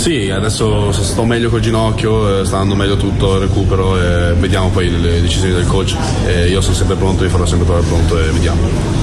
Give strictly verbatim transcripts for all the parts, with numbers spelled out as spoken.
Sì, adesso sto meglio col ginocchio, eh, sta andando meglio tutto, il recupero, e vediamo poi le decisioni del coach. Eh, io sono sempre pronto, mi farò sempre trovare pronto e vediamo.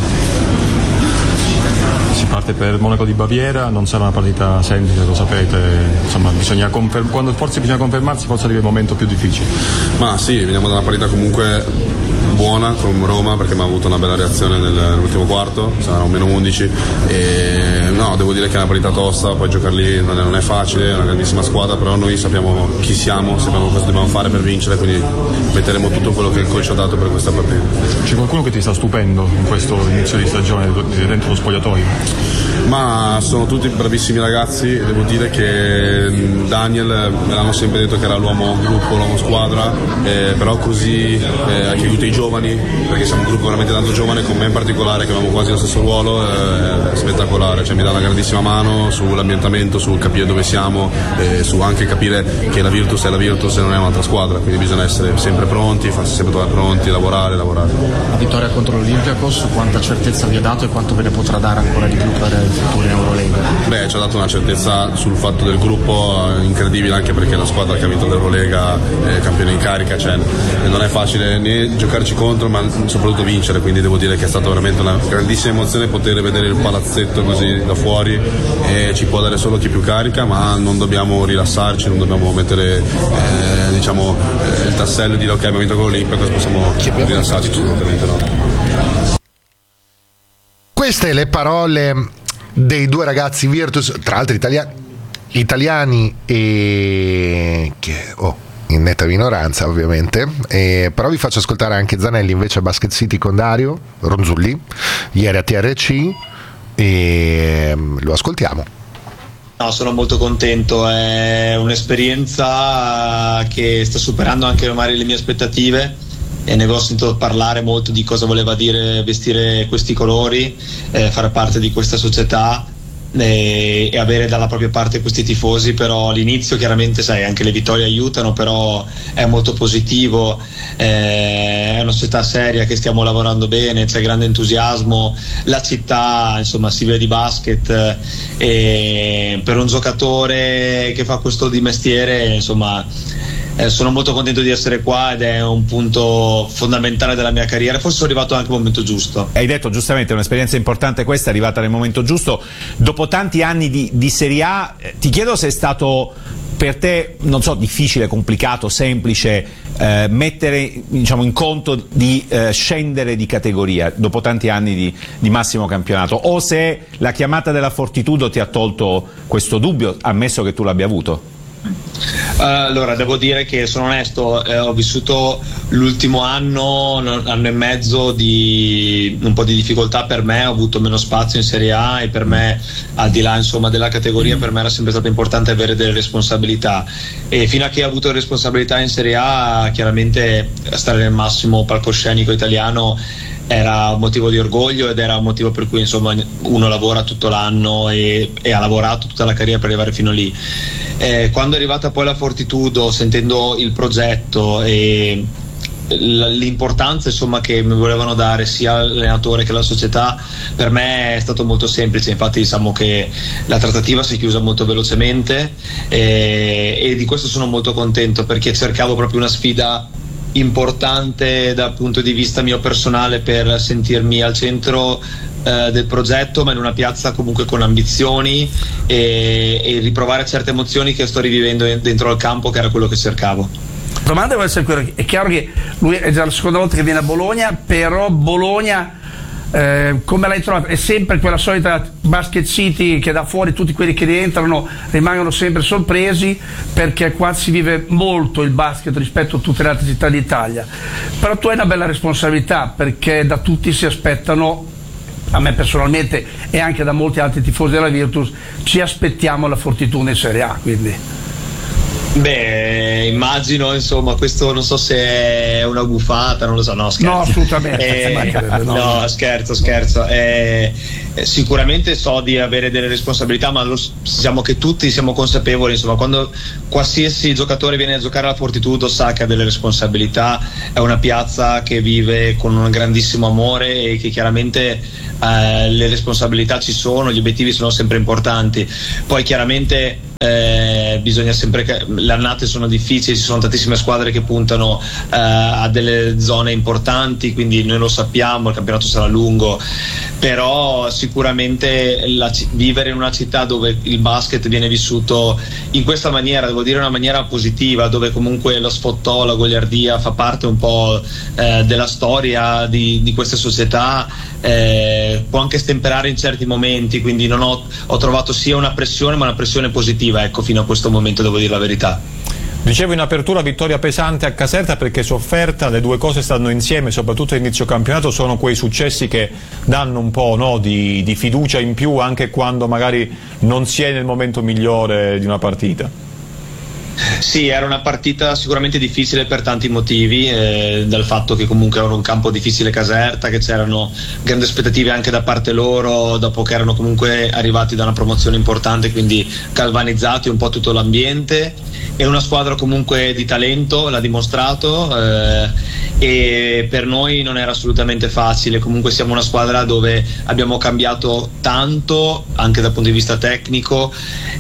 Si parte per Monaco di Baviera, non sarà una partita semplice, lo sapete, insomma bisogna confer- quando forse bisogna confermarsi forse arriva il momento più difficile. Ma sì, veniamo da una partita comunque buona con Roma, perché mi ha avuto una bella reazione nell'ultimo quarto, sarà un meno undici, e no, devo dire che è una partita tosta, poi giocare lì non è, non è facile, è una grandissima squadra, però noi sappiamo chi siamo, sappiamo cosa dobbiamo fare per vincere, quindi metteremo tutto quello che il coach ha dato per questa partita. C'è qualcuno che ti sta stupendo in questo inizio di stagione dentro lo spogliatoio? Ma sono tutti bravissimi ragazzi, devo dire che Daniel me l'hanno sempre detto che era l'uomo gruppo, l'uomo squadra, eh, però così eh, che aiuta i giovani, perché siamo un gruppo veramente tanto giovane, con me in particolare che abbiamo quasi lo stesso ruolo, eh, è spettacolare, cioè mi dà una grandissima mano sull'ambientamento, sul capire dove siamo, eh, su anche capire che la Virtus è la Virtus e non è un'altra squadra, quindi bisogna essere sempre pronti, farsi sempre trovare pronti, lavorare, lavorare. La vittoria contro l'Olympiacos, quanta certezza vi ha dato e quanto ve ne potrà dare ancora di più per il futuro in Eurolega? Beh, ci ha dato una certezza sul fatto del gruppo incredibile, anche perché la squadra che ha vinto l'Eurolega è campione in carica, cioè non è facile né giocarci contro ma soprattutto vincere, quindi devo dire che è stata veramente una grandissima emozione poter vedere il palazzetto così da fuori, e ci può dare solo chi più carica, ma non dobbiamo rilassarci, non dobbiamo mettere eh, diciamo eh, il tassello e dire ok abbiamo vinto con l'Olimpia, possiamo rilassarci, assolutamente no. Queste le parole dei due ragazzi Virtus, tra l'altro italiani, italiani e che oh, in netta minoranza ovviamente, e, però vi faccio ascoltare anche Zanelli invece a Basket City con Dario Ronzulli ieri a T R C e lo ascoltiamo. No, sono molto contento, è un'esperienza che sta superando anche magari le mie aspettative, e ne avevo sentito parlare molto di cosa voleva dire vestire questi colori, eh, fare parte di questa società e, e avere dalla propria parte questi tifosi. Però all'inizio chiaramente sai anche le vittorie aiutano, però è molto positivo, eh, è una società seria che stiamo lavorando bene, c'è grande entusiasmo, la città insomma si vede di basket, e per un giocatore che fa questo di mestiere insomma Eh, sono molto contento di essere qua ed è un punto fondamentale della mia carriera. Forse sono arrivato anche al momento giusto. Hai detto giustamente, è un'esperienza importante questa, è arrivata nel momento giusto. Dopo tanti anni di, di Serie A, eh, ti chiedo se è stato per te, non so, difficile, complicato, semplice eh, mettere diciamo, in conto di eh, scendere di categoria dopo tanti anni di, di massimo campionato, o se la chiamata della Fortitudo ti ha tolto questo dubbio, ammesso che tu l'abbia avuto. Allora, devo dire che sono onesto, eh, ho vissuto l'ultimo anno, anno e mezzo di un po' di difficoltà per me, ho avuto meno spazio in Serie A e per me, al di là insomma della categoria, per me era sempre stato importante avere delle responsabilità, e fino a che ho avuto responsabilità in Serie A, chiaramente stare nel massimo palcoscenico italiano era un motivo di orgoglio ed era un motivo per cui insomma uno lavora tutto l'anno e, e ha lavorato tutta la carriera per arrivare fino lì. Eh, quando è arrivata poi la Fortitudo, sentendo il progetto e l'importanza insomma che mi volevano dare sia l'allenatore che la società, per me è stato molto semplice. Infatti diciamo che la trattativa si è chiusa molto velocemente, e, e di questo sono molto contento, perché cercavo proprio una sfida importante dal punto di vista mio personale per sentirmi al centro eh, del progetto, ma in una piazza comunque con ambizioni, e, e riprovare certe emozioni che sto rivivendo dentro al campo, che era quello che cercavo. La domanda deve essere quella: è chiaro che lui è già la seconda volta che viene a Bologna, però Bologna eh, come l'hai trovata? È sempre quella solita Basket City che da fuori tutti quelli che rientrano rimangono sempre sorpresi, perché qua si vive molto il basket rispetto a tutte le altre città d'Italia, però tu hai una bella responsabilità, perché da tutti si aspettano, a me personalmente e anche da molti altri tifosi della Virtus, ci aspettiamo la Fortitudo in Serie A, quindi beh, immagino, insomma, questo non so se è una buffata, non lo so, no, scherzo. No, assolutamente. Eh, no, no, scherzo, scherzo. Eh, sicuramente so di avere delle responsabilità, ma lo, diciamo che tutti siamo consapevoli, insomma, quando qualsiasi giocatore viene a giocare alla Fortitudo sa che ha delle responsabilità, è una piazza che vive con un grandissimo amore e che chiaramente eh, le responsabilità ci sono, gli obiettivi sono sempre importanti. Poi chiaramente Eh, bisogna sempre che le annate sono difficili, ci sono tantissime squadre che puntano eh, a delle zone importanti, quindi noi lo sappiamo, il campionato sarà lungo, però sicuramente la, vivere in una città dove il basket viene vissuto in questa maniera, devo dire una maniera positiva, dove comunque lo sfottò, la goliardia fa parte un po' eh, della storia di, di queste società, eh, può anche stemperare in certi momenti, quindi non ho, ho trovato sia una pressione ma una pressione positiva, ecco, fino a questo momento, devo dire la verità. Dicevo in apertura vittoria pesante a Caserta perché sofferta, le due cose stanno insieme, soprattutto all'inizio campionato, sono quei successi che danno un po', no, di, di fiducia in più anche quando magari non si è nel momento migliore di una partita. Sì, era una partita sicuramente difficile per tanti motivi, eh, dal fatto che comunque era un campo difficile Caserta, che c'erano grandi aspettative anche da parte loro, dopo che erano comunque arrivati da una promozione importante, quindi galvanizzati un po' tutto l'ambiente. È una squadra comunque di talento, l'ha dimostrato, eh, e per noi non era assolutamente facile. Comunque siamo una squadra dove abbiamo cambiato tanto anche dal punto di vista tecnico,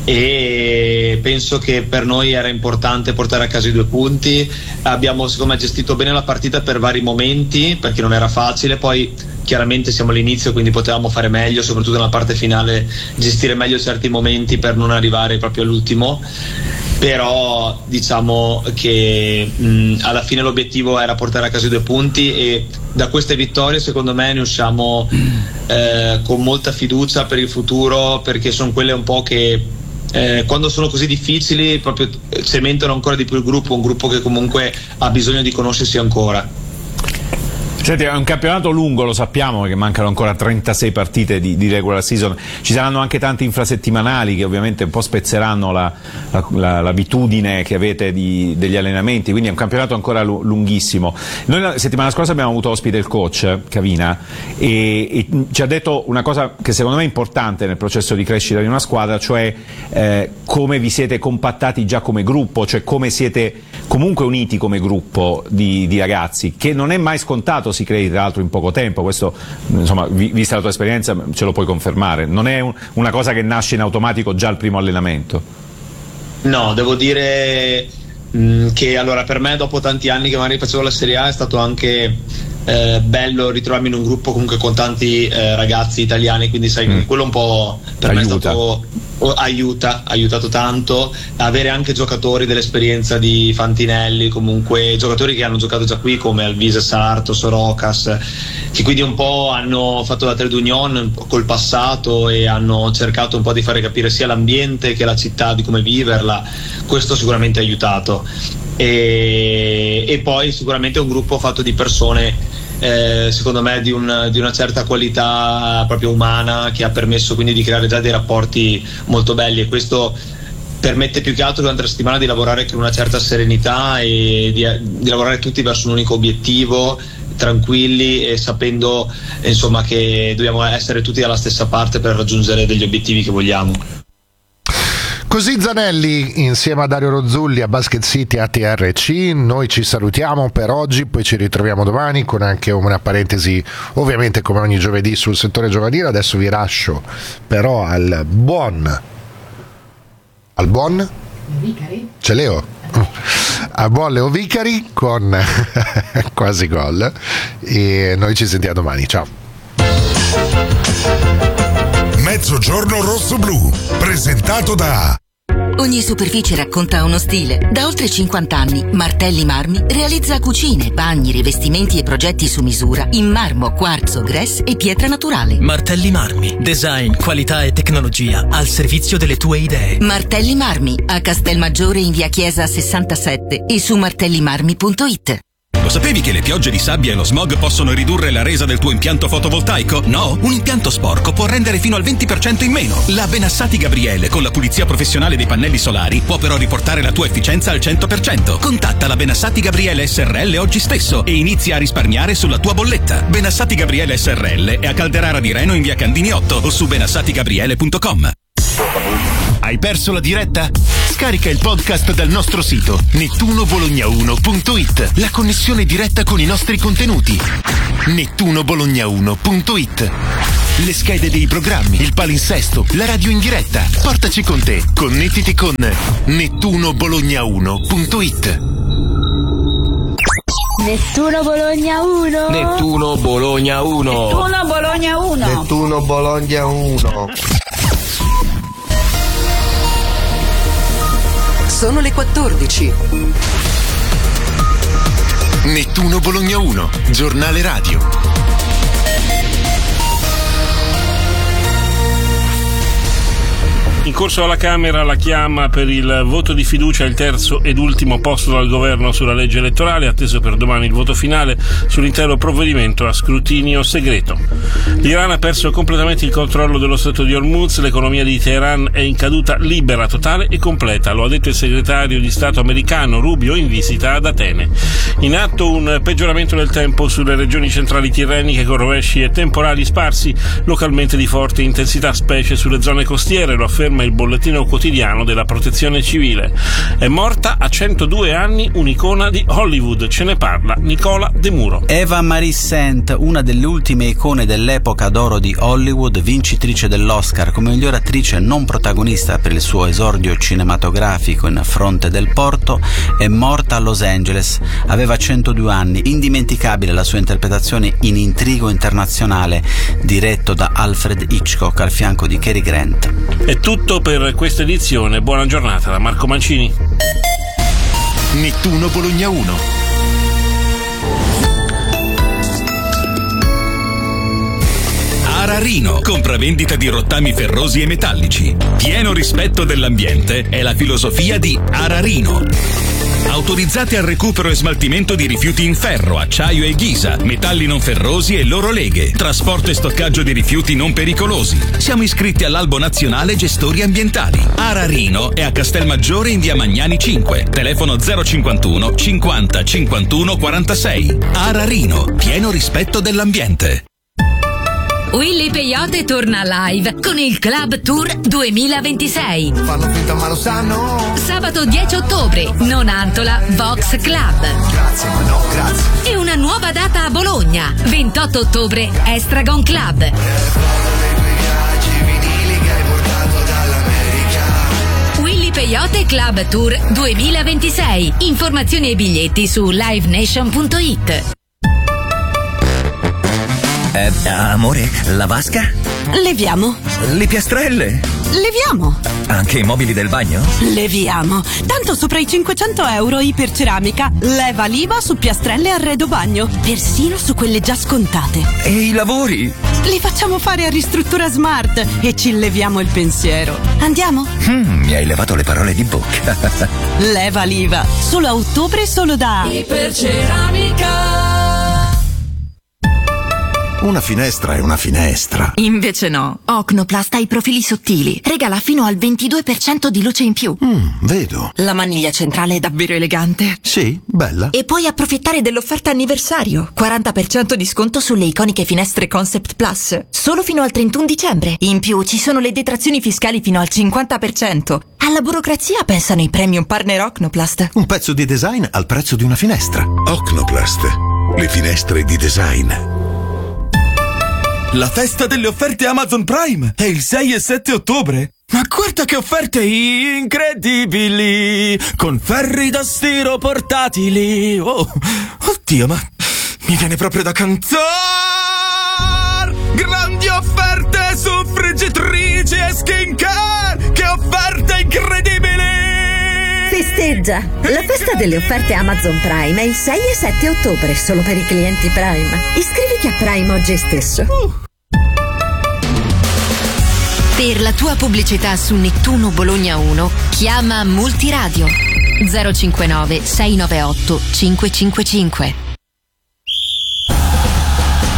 e penso che per noi era importante portare a casa i due punti. Abbiamo secondo me gestito bene la partita per vari momenti, perché non era facile, poi chiaramente siamo all'inizio, quindi potevamo fare meglio, soprattutto nella parte finale gestire meglio certi momenti per non arrivare proprio all'ultimo, però diciamo che mh, alla fine l'obiettivo era portare a casa i due punti, e da queste vittorie secondo me ne usciamo eh, con molta fiducia per il futuro, perché sono quelle un po' che Eh, quando sono così difficili proprio cementano ancora di più il gruppo, un gruppo che comunque ha bisogno di conoscersi ancora. Senti, è un campionato lungo, lo sappiamo, perché mancano ancora trentasei partite di, di regular season, ci saranno anche tanti infrasettimanali che ovviamente un po' spezzeranno la, la, la, l'abitudine che avete di, degli allenamenti, quindi è un campionato ancora lu- lunghissimo. Noi la settimana scorsa abbiamo avuto ospite il coach Cavina e, e ci ha detto una cosa che secondo me è importante nel processo di crescita di una squadra, cioè eh, come vi siete compattati già come gruppo, cioè come siete comunque uniti come gruppo di, di ragazzi, che non è mai scontato si crei tra l'altro in poco tempo. Questo, insomma, vi, vista la tua esperienza ce lo puoi confermare, non è un, una cosa che nasce in automatico già al primo allenamento. No, devo dire mh, che allora per me dopo tanti anni che magari facevo la Serie A è stato anche eh, bello ritrovarmi in un gruppo comunque con tanti eh, ragazzi italiani, quindi sai, mm. quello un po' per aiuta. me è stato oh, aiuta, ha aiutato tanto, avere anche giocatori dell'esperienza di Fantinelli, comunque giocatori che hanno giocato già qui come Alvise Sarto, Sorocas, che quindi un po' hanno fatto la trade union col passato e hanno cercato un po' di fare capire sia l'ambiente che la città di come viverla. Questo sicuramente ha aiutato, e, e poi sicuramente un gruppo fatto di persone Eh, secondo me di, un, di una certa qualità proprio umana, che ha permesso quindi di creare già dei rapporti molto belli, e questo permette più che altro durante la settimana di lavorare con una certa serenità e di, di lavorare tutti verso un unico obiettivo, tranquilli e sapendo insomma che dobbiamo essere tutti dalla stessa parte per raggiungere degli obiettivi che vogliamo. Così Zanelli insieme a Dario Rozzulli a Basket City A T R C. Noi ci salutiamo per oggi, poi ci ritroviamo domani con anche una parentesi ovviamente come ogni giovedì sul settore giovanile. Adesso vi lascio però al buon al buon Vicari? Ce l'ho a buon Leo Vicari con quasi gol, e noi ci sentiamo domani, ciao. Mezzogiorno rosso-blu, presentato da... Ogni superficie racconta uno stile. Da oltre cinquanta anni, Martelli Marmi realizza cucine, bagni, rivestimenti e progetti su misura in marmo, quarzo, grès e pietra naturale. Martelli Marmi, design, qualità e tecnologia al servizio delle tue idee. Martelli Marmi, a Castelmaggiore in via Chiesa sessantasette e su martellimarmi punto it. Lo sapevi che le piogge di sabbia e lo smog possono ridurre la resa del tuo impianto fotovoltaico? No? Un impianto sporco può rendere fino al venti per cento in meno. La Benassati Gabriele con la pulizia professionale dei pannelli solari può però riportare la tua efficienza al cento per cento. Contatta la Benassati Gabriele S R L oggi stesso e inizia a risparmiare sulla tua bolletta. Benassati Gabriele S R L è a Calderara di Reno in via Candini otto o su benassati gabriele punto com. Hai perso la diretta? Scarica il podcast dal nostro sito nettuno bologna uno punto it. La connessione diretta con i nostri contenuti. nettuno bologna uno punto it. le schede dei programmi, il palinsesto, la radio in diretta. Portaci con te. Connettiti con nettuno bologna uno punto it. Nettuno Bologna uno. Nettuno Bologna uno. Nettuno Bologna uno. Nettuno Bologna uno. Sono le quattordici. Nettuno Bologna uno, giornale radio. In corso alla Camera la chiama per il voto di fiducia, il terzo ed ultimo posto dal governo sulla legge elettorale, atteso per domani il voto finale sull'intero provvedimento a scrutinio segreto. L'Iran ha perso completamente il controllo dello Stretto di Hormuz, l'economia di Teheran è in caduta libera, totale e completa, lo ha detto il segretario di Stato americano Rubio in visita ad Atene. In atto un peggioramento del tempo sulle regioni centrali tirreniche con rovesci e temporali sparsi, localmente di forte intensità, specie sulle zone costiere, lo afferma il bollettino quotidiano della Protezione Civile. È morta a centodue anni un'icona di Hollywood, ce ne parla Nicola De Muro. Eva Marie Saint, una delle ultime icone dell'epoca d'oro di Hollywood, vincitrice dell'Oscar come miglior attrice non protagonista per il suo esordio cinematografico in Fronte del Porto, è morta a Los Angeles. Aveva centodue anni. Indimenticabile la sua interpretazione in Intrigo internazionale, diretto da Alfred Hitchcock al fianco di Cary Grant. È tutto per questa edizione, buona giornata da Marco Mancini. Nettuno Bologna uno. Ararino, compravendita di rottami ferrosi e metallici. Pieno rispetto dell'ambiente è la filosofia di Ararino. Autorizzate al recupero e smaltimento di rifiuti in ferro, acciaio e ghisa, metalli non ferrosi e loro leghe, trasporto e stoccaggio di rifiuti non pericolosi. Siamo iscritti all'Albo Nazionale Gestori Ambientali. Ararino è a Castelmaggiore in via Magnani cinque, telefono zero cinquantuno cinquanta cinquantuno quarantasei. Ararino, pieno rispetto dell'ambiente. Willy Peyote torna live con il Club Tour duemilaventisei. Fanno finta ma lo sanno. Sabato dieci ottobre, Nonantola Vox Club. Grazie ma no grazie. E una nuova data a Bologna, ventotto ottobre, Estragon Club. Willy Peyote Club Tour duemilaventisei. Informazioni e biglietti su live nation punto it. Eh, amore, la vasca? Leviamo. Le piastrelle? Leviamo. Anche i mobili del bagno? Leviamo. Tanto sopra i cinquecento euro iperceramica. Leva l'I V A su piastrelle e arredo bagno. Persino su quelle già scontate. E i lavori? Li facciamo fare a Ristruttura Smart e ci leviamo il pensiero. Andiamo? Mm, mi hai levato le parole di bocca. Leva l'I V A. Solo a ottobre, solo da Iperceramica. Una finestra è una finestra. Invece no. Ocnoplast ha i profili sottili. Regala fino al ventidue per cento di luce in più. Mm, vedo. La maniglia centrale è davvero elegante. Sì, bella. E puoi approfittare dell'offerta anniversario. quaranta per cento di sconto sulle iconiche finestre Concept Plus. Solo fino al trentuno dicembre. In più ci sono le detrazioni fiscali fino al cinquanta per cento. Alla burocrazia pensano i premium partner Ocnoplast. Un pezzo di design al prezzo di una finestra. Ocnoplast. Le finestre di design. La festa delle offerte Amazon Prime è il sei e sette ottobre. Ma guarda che offerte incredibili! Con ferri da stiro portatili. Oh, oddio, ma mi viene proprio da cantare! Grandi offerte su friggitrici e skincare! Che offerte incredibili! Festeggia! La festa delle offerte Amazon Prime è il sei e sette ottobre, solo per i clienti Prime. Iscriviti a Prime oggi stesso. Uh. Per la tua pubblicità su Nettuno Bologna uno, chiama Multiradio zero cinquantanove sei nove otto cinque cinque cinque.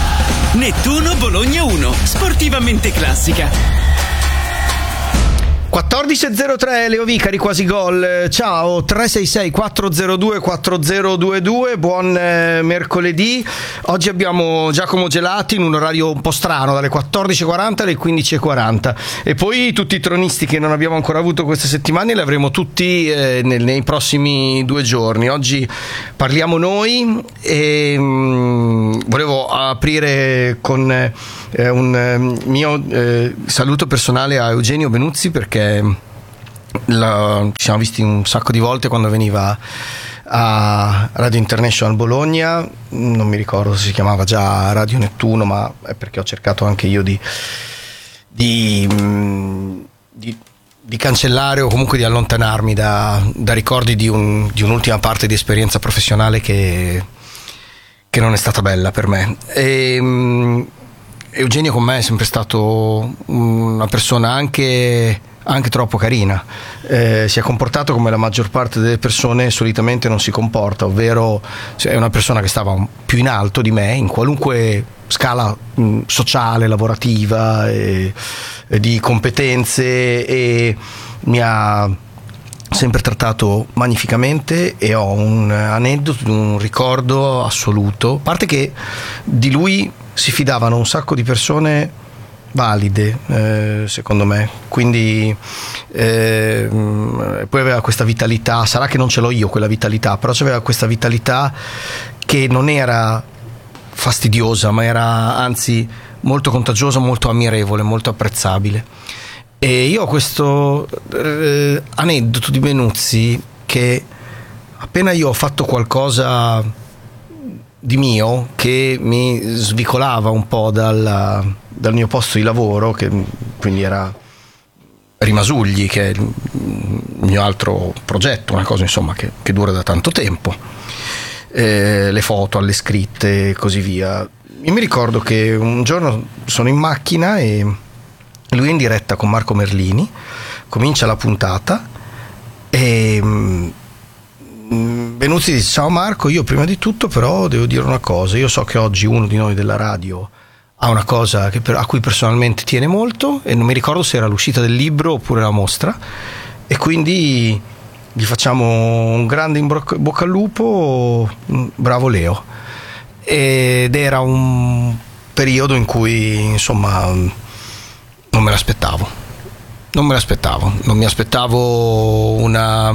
Nettuno Bologna uno, sportivamente classica. quattordici e zero tre, Leo Vicari, quasi gol. Ciao, tre sei sei quattro zero due quattro zero due due, buon eh, mercoledì. Oggi abbiamo Giacomo Gelati in un orario un po' strano, dalle quattordici e quaranta alle quindici e quaranta, e poi tutti i tronisti che non abbiamo ancora avuto queste settimane li avremo tutti eh, nei, nei prossimi due giorni. Oggi parliamo noi e mh, volevo aprire con eh, un eh, mio eh, saluto personale a Eugenio Benuzzi, perché la, ci siamo visti un sacco di volte quando veniva a Radio International Bologna, non mi ricordo se si chiamava già Radio Nettuno, ma è perché ho cercato anche io di, di, di, di cancellare o comunque di allontanarmi da, da ricordi di, un, di un'ultima parte di esperienza professionale che, che non è stata bella per me. E, Eugenio con me è sempre stato una persona anche, anche troppo carina, eh, si è comportato come la maggior parte delle persone solitamente non si comporta, ovvero è una persona che stava più in alto di me in qualunque scala mh, sociale, lavorativa e, e di competenze, e mi ha sempre trattato magnificamente, e ho un aneddoto, un ricordo assoluto, a parte che di lui si fidavano un sacco di persone valide, eh, secondo me, quindi eh, poi aveva questa vitalità, sarà che non ce l'ho io quella vitalità, però c'aveva questa vitalità che non era fastidiosa, ma era anzi molto contagiosa, molto ammirevole, molto apprezzabile. E io ho questo eh, aneddoto di Benuzzi, che appena io ho fatto qualcosa di mio che mi svicolava un po' dal, dal mio posto di lavoro, che quindi era Rimasugli, che è il mio altro progetto, una cosa insomma che, che dura da tanto tempo, eh, le foto alle scritte e così via. Io mi ricordo che un giorno sono in macchina e lui è in diretta con Marco Merlini, comincia la puntata e Benuzzi dice: ciao Marco, io prima di tutto però devo dire una cosa, io so che oggi uno di noi della radio ha una cosa che per, a cui personalmente tiene molto, e non mi ricordo se era l'uscita del libro oppure la mostra, e quindi gli facciamo un grande in bocca al lupo, bravo Leo. Ed era un periodo in cui insomma non me l'aspettavo non me l'aspettavo non mi aspettavo una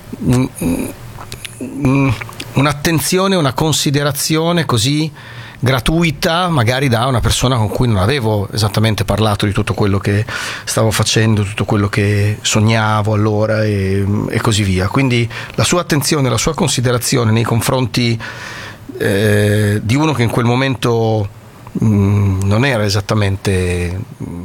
un'attenzione, una considerazione così gratuita, magari da una persona con cui non avevo esattamente parlato di tutto quello che stavo facendo, tutto quello che sognavo allora e, e così via. Quindi la sua attenzione, la sua considerazione nei confronti eh, di uno che in quel momento mh, non era esattamente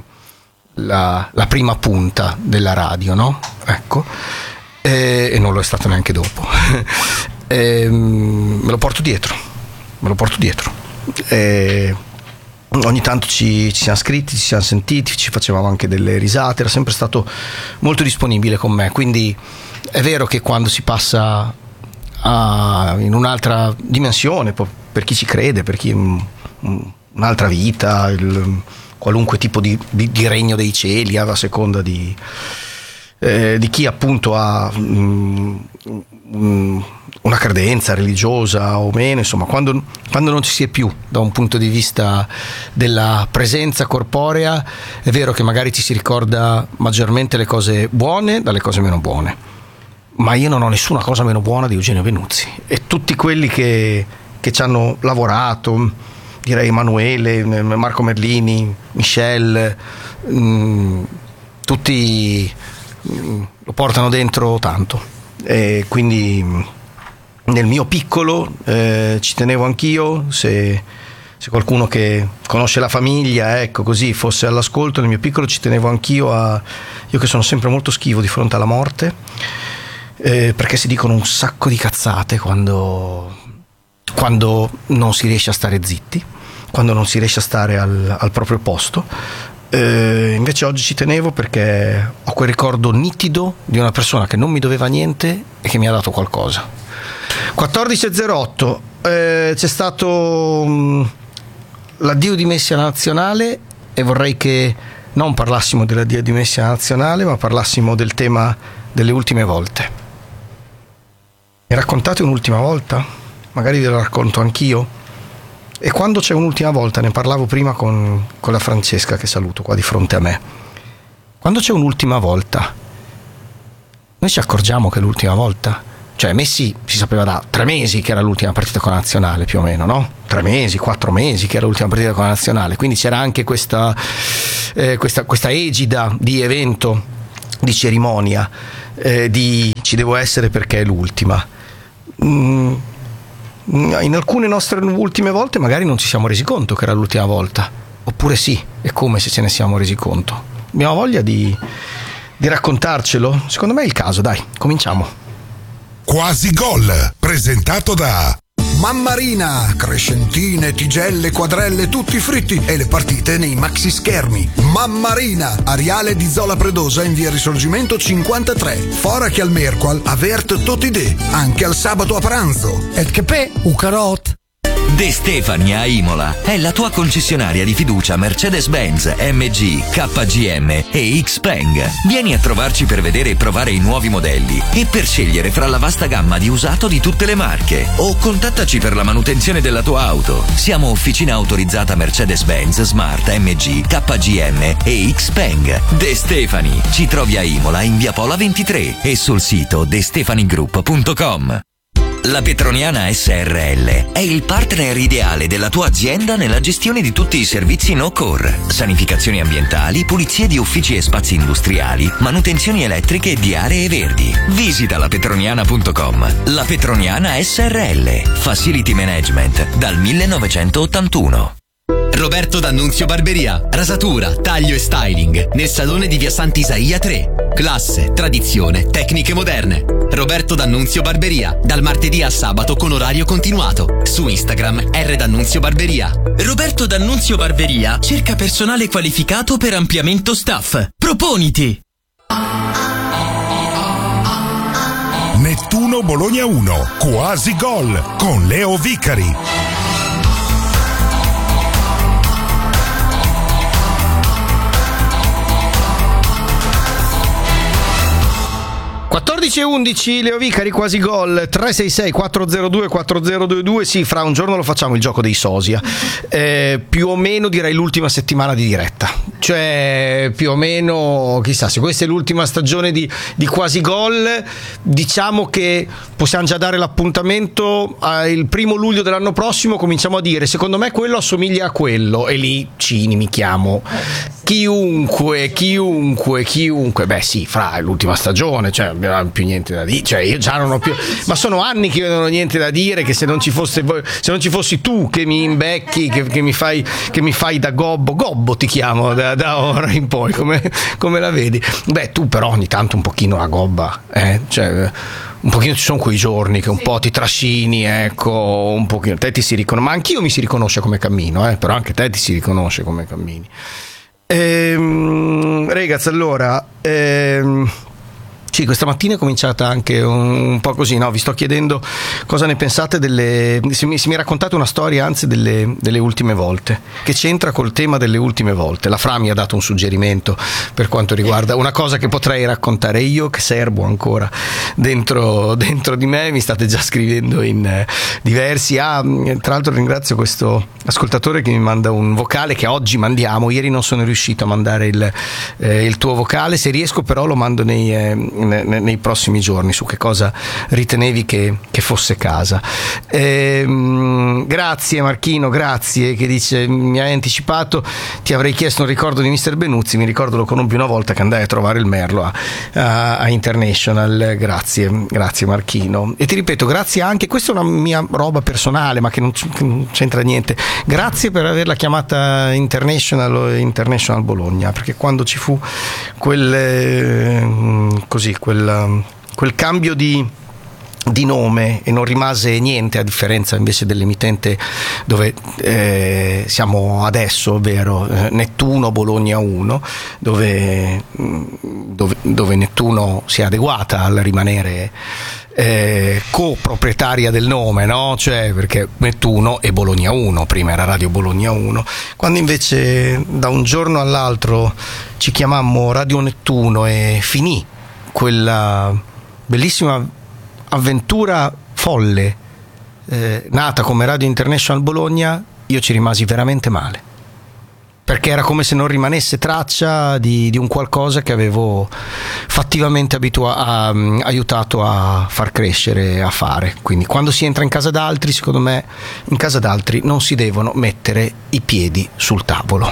la, la prima punta della radio, no? Ecco. E, e non lo è stato neanche dopo. E, me lo porto dietro, me lo porto dietro. E ogni tanto ci, ci siamo scritti, ci siamo sentiti, ci facevamo anche delle risate, era sempre stato molto disponibile con me, quindi è vero che quando si passa a, in un'altra dimensione, per chi ci crede, per chi un'altra vita, il, qualunque tipo di, di, di regno dei cieli, a seconda di Eh, di chi appunto ha mm, mm, una credenza religiosa o meno, insomma, quando, quando non ci si è più da un punto di vista della presenza corporea, è vero che magari ci si ricorda maggiormente le cose buone dalle cose meno buone, ma io non ho nessuna cosa meno buona di Eugenio Benuzzi, e tutti quelli che, che ci hanno lavorato, direi Emanuele, Marco Merlini, Michel, mm, tutti lo portano dentro tanto, e quindi nel mio piccolo eh, ci tenevo anch'io, se, se qualcuno che conosce la famiglia, ecco, così fosse all'ascolto, nel mio piccolo ci tenevo anch'io a, io che sono sempre molto schivo di fronte alla morte, eh, perché si dicono un sacco di cazzate quando, quando non si riesce a stare zitti, quando non si riesce a stare al, al proprio posto. Eh, invece oggi ci tenevo perché ho quel ricordo nitido di una persona che non mi doveva niente e che mi ha dato qualcosa. quattordici e zero otto, eh, c'è stato um, l'addio di Messi alla nazionale, e vorrei che non parlassimo della diadimessia nazionale, ma parlassimo del tema delle ultime volte. Mi raccontate un'ultima volta? Magari ve la racconto anch'io. E quando c'è un'ultima volta, ne parlavo prima con, con la Francesca, che saluto qua di fronte a me. Quando c'è un'ultima volta, noi ci accorgiamo che è l'ultima volta. Cioè Messi si sapeva da tre mesi che era l'ultima partita con la nazionale, più o meno, no? Tre mesi, quattro mesi che era l'ultima partita con la nazionale, quindi c'era anche questa, eh, questa, questa egida di evento, di cerimonia, eh, di ci devo essere perché è l'ultima. Mm, in alcune nostre ultime volte magari non ci siamo resi conto che era l'ultima volta, oppure sì, è come se ce ne siamo resi conto. Abbiamo voglia di, di raccontarcelo? Secondo me è il caso, dai, cominciamo. Quasi Gol, presentato da Mammarina, crescentine, tigelle, quadrelle, tutti fritti e le partite nei maxi schermi. Mammarina, Ariale di Zola Predosa in via Risorgimento cinquantatré. Fora che al Merqual avert totide, anche al sabato a pranzo. Et che pe, u carot. De Stefani a Imola è la tua concessionaria di fiducia Mercedes-Benz, M G, K G M e Xpeng. Vieni a trovarci per vedere e provare i nuovi modelli e per scegliere fra la vasta gamma di usato di tutte le marche. O contattaci per la manutenzione della tua auto. Siamo officina autorizzata Mercedes-Benz, Smart, M G, K G M e Xpeng. De Stefani. Ci trovi a Imola in via Pola ventitré e sul sito de stefani group punto com. La Petroniana S R L è il partner ideale della tua azienda nella gestione di tutti i servizi no-core, sanificazioni ambientali, pulizie di uffici e spazi industriali, manutenzioni elettriche e di aree verdi. Visita la petroniana punto com. La Petroniana S R L, Facility Management dal millenovecentottantuno. Roberto D'Annunzio Barberia, rasatura, taglio e styling nel salone di via Sant'Isaia tre. Classe, tradizione, tecniche moderne. Roberto D'Annunzio Barberia, dal martedì al sabato con orario continuato. Su Instagram R D'Annunzio Barberia. Roberto D'Annunzio Barberia cerca personale qualificato per ampliamento staff. Proponiti! Nettuno Bologna uno, Quasi Gol con Leo Vicari. quattordici e undici, Leo Vicari, Quasi Gol, tre sei sei quattro zero due quattro zero due due. Sì, fra un giorno lo facciamo il gioco dei sosia, eh, più o meno direi l'ultima settimana di diretta, cioè più o meno, chissà, se questa è l'ultima stagione di, di Quasi Gol, diciamo che possiamo già dare l'appuntamento al primo luglio dell'anno prossimo. Cominciamo a dire, secondo me quello assomiglia a quello, e lì Cini mi chiamo chiunque, chiunque, chiunque, beh sì, fra è l'ultima stagione, cioè non abbiamo più niente da dire, cioè io già non ho più, ma sono anni che io non ho niente da dire, che se non ci fosse se non ci fossi tu che mi imbecchi, che, che mi fai che mi fai da gobbo, gobbo ti chiamo da, da ora in poi, come, come la vedi? Beh, tu però ogni tanto un pochino la gobba, eh, cioè un pochino ci sono quei giorni che un po' ti trascini, ecco, un pochino, te ti si riconosce, ma anch'io mi si riconosce come cammino, eh, però anche te ti si riconosce come cammini. Ehm, ragazzi, allora, ehm, sì, questa mattina è cominciata anche un, un po' così, no? Vi sto chiedendo cosa ne pensate delle, se mi, se mi raccontate una storia, anzi, delle, delle ultime volte, che c'entra col tema delle ultime volte. La Fra mi ha dato un suggerimento per quanto riguarda una cosa che potrei raccontare io, che serbo ancora dentro, dentro di me. Mi state già scrivendo in eh, diversi. Ah, tra l'altro ringrazio questo ascoltatore che mi manda un vocale che oggi mandiamo. Ieri non sono riuscito a mandare il, eh, il tuo vocale, se riesco però lo mando nei... Eh, nei prossimi giorni, su che cosa ritenevi che, che fosse casa. Ehm, grazie Marchino, grazie, che dice mi hai anticipato, ti avrei chiesto un ricordo di mister Benuzzi, mi ricordo lo conobbi una volta che andai a trovare il Merlo a, a, a International. Grazie, grazie Marchino, e ti ripeto grazie anche, questa è una mia roba personale ma che non, che non c'entra niente, grazie per averla chiamata International o International Bologna, perché quando ci fu quel eh, così Quel, quel cambio di, di nome e non rimase niente, a differenza invece dell'emittente dove eh, siamo adesso, ovvero eh, Nettuno Bologna uno, dove, dove, dove Nettuno si è adeguata al rimanere eh, coproprietaria del nome, no? Cioè, perché Nettuno e Bologna uno, prima era Radio Bologna uno, quando invece da un giorno all'altro ci chiamammo Radio Nettuno e finì quella bellissima avventura folle eh, nata come Radio International Bologna, io ci rimasi veramente male, perché era come se non rimanesse traccia di, di un qualcosa che avevo fattivamente abitua- a, um, aiutato a far crescere, a fare. Quindi quando si entra in casa d'altri, secondo me in casa d'altri non si devono mettere i piedi sul tavolo.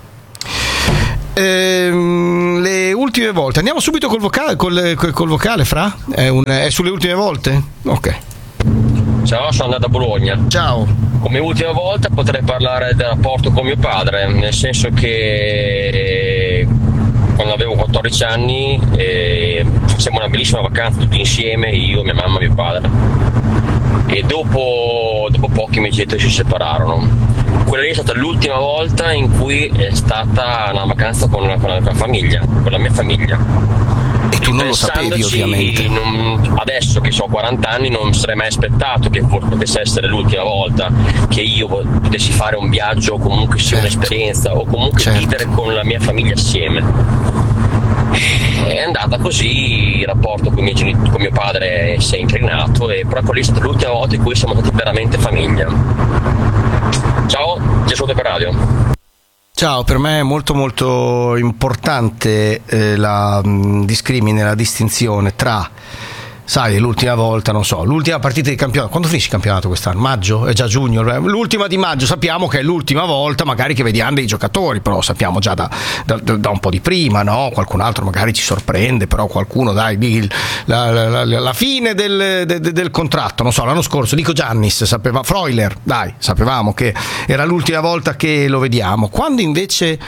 Ehm, le ultime volte, andiamo subito col vocale, col, col, col vocale Fra? È, un, è sulle ultime volte? Ok. Ciao, sono andato a Bologna. Ciao. Come ultima volta potrei parlare del rapporto con mio padre, nel senso che quando avevo quattordici anni eh, facevamo una bellissima vacanza tutti insieme, io, mia mamma e mio padre. E dopo, dopo pochi miei genitori si separarono. Quella lì è stata l'ultima volta in cui è stata una vacanza con la, con la, con la famiglia, con la mia famiglia. E tu non lo sapevi, ovviamente. Non, adesso che ho quaranta anni non sarei mai aspettato che potesse essere l'ultima volta che io potessi fare un viaggio o comunque sia certo. un'esperienza o comunque certo. vivere con la mia famiglia assieme. È andata così, il rapporto con, i miei genitori, con mio padre si è incrinato, e però quella è stata l'ultima volta in cui siamo stati veramente famiglia. Ciao, Gesù per radio. Ciao, per me è molto molto importante eh, la mh, discrimine, la distinzione tra, sai, l'ultima volta, non so, l'ultima partita di campionato. Quando finisce il campionato quest'anno? Maggio? È già giugno? L'ultima di maggio, sappiamo che è l'ultima volta magari che vediamo dei giocatori, però sappiamo già da, da, da un po' di prima, no? Qualcun altro magari ci sorprende, però qualcuno, dai, di, la, la, la, la fine del, del, del contratto, non so, l'anno scorso, dico Giannis, sapeva, Freuler, dai, sapevamo che era l'ultima volta che lo vediamo. Quando invece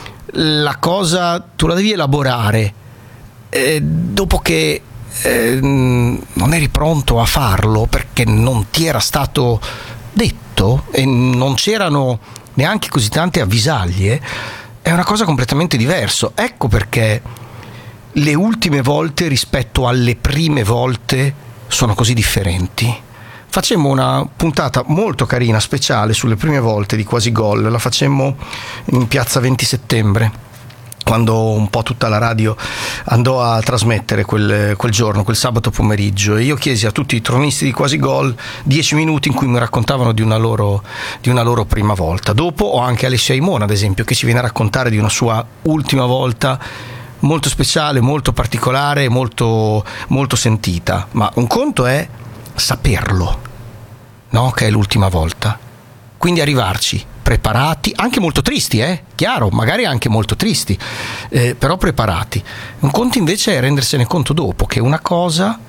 la cosa tu la devi elaborare eh, dopo che Eh, non eri pronto a farlo perché non ti era stato detto e non c'erano neanche così tante avvisaglie, è una cosa completamente diversa. Ecco perché le ultime volte rispetto alle prime volte sono così differenti. Facemmo una puntata molto carina, speciale, sulle prime volte di Quasi Gol, la facemmo in piazza venti settembre, quando un po' tutta la radio andò a trasmettere quel, quel giorno, quel sabato pomeriggio, e io chiesi a tutti i tronisti di Quasi Gol dieci minuti in cui mi raccontavano di una loro, di una loro prima volta. Dopo ho anche Alessia Imona, ad esempio, che ci viene a raccontare di una sua ultima volta molto speciale, molto particolare, molto, molto sentita. Ma un conto è saperlo, no? Che è l'ultima volta. Quindi arrivarci preparati, anche molto tristi, eh? Chiaro, magari anche molto tristi, eh, però preparati. Un conto invece è rendersene conto dopo che una cosa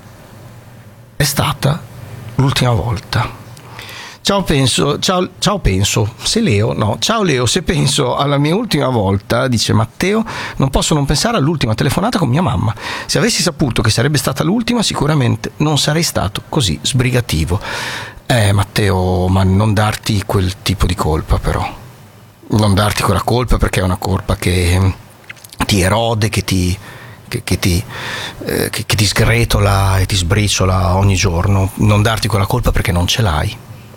è stata l'ultima volta. Ciao penso, ciao, ciao penso, se Leo, no, ciao Leo, se penso alla mia ultima volta, dice Matteo, non posso non pensare all'ultima telefonata con mia mamma. Se avessi saputo che sarebbe stata l'ultima, sicuramente non sarei stato così sbrigativo. Eh Matteo, ma non darti quel tipo di colpa, però non darti quella colpa, perché è una colpa che ti erode, che ti, che, che ti, eh, che, che ti sgretola e ti sbriciola ogni giorno. Non darti quella colpa perché non ce l'hai,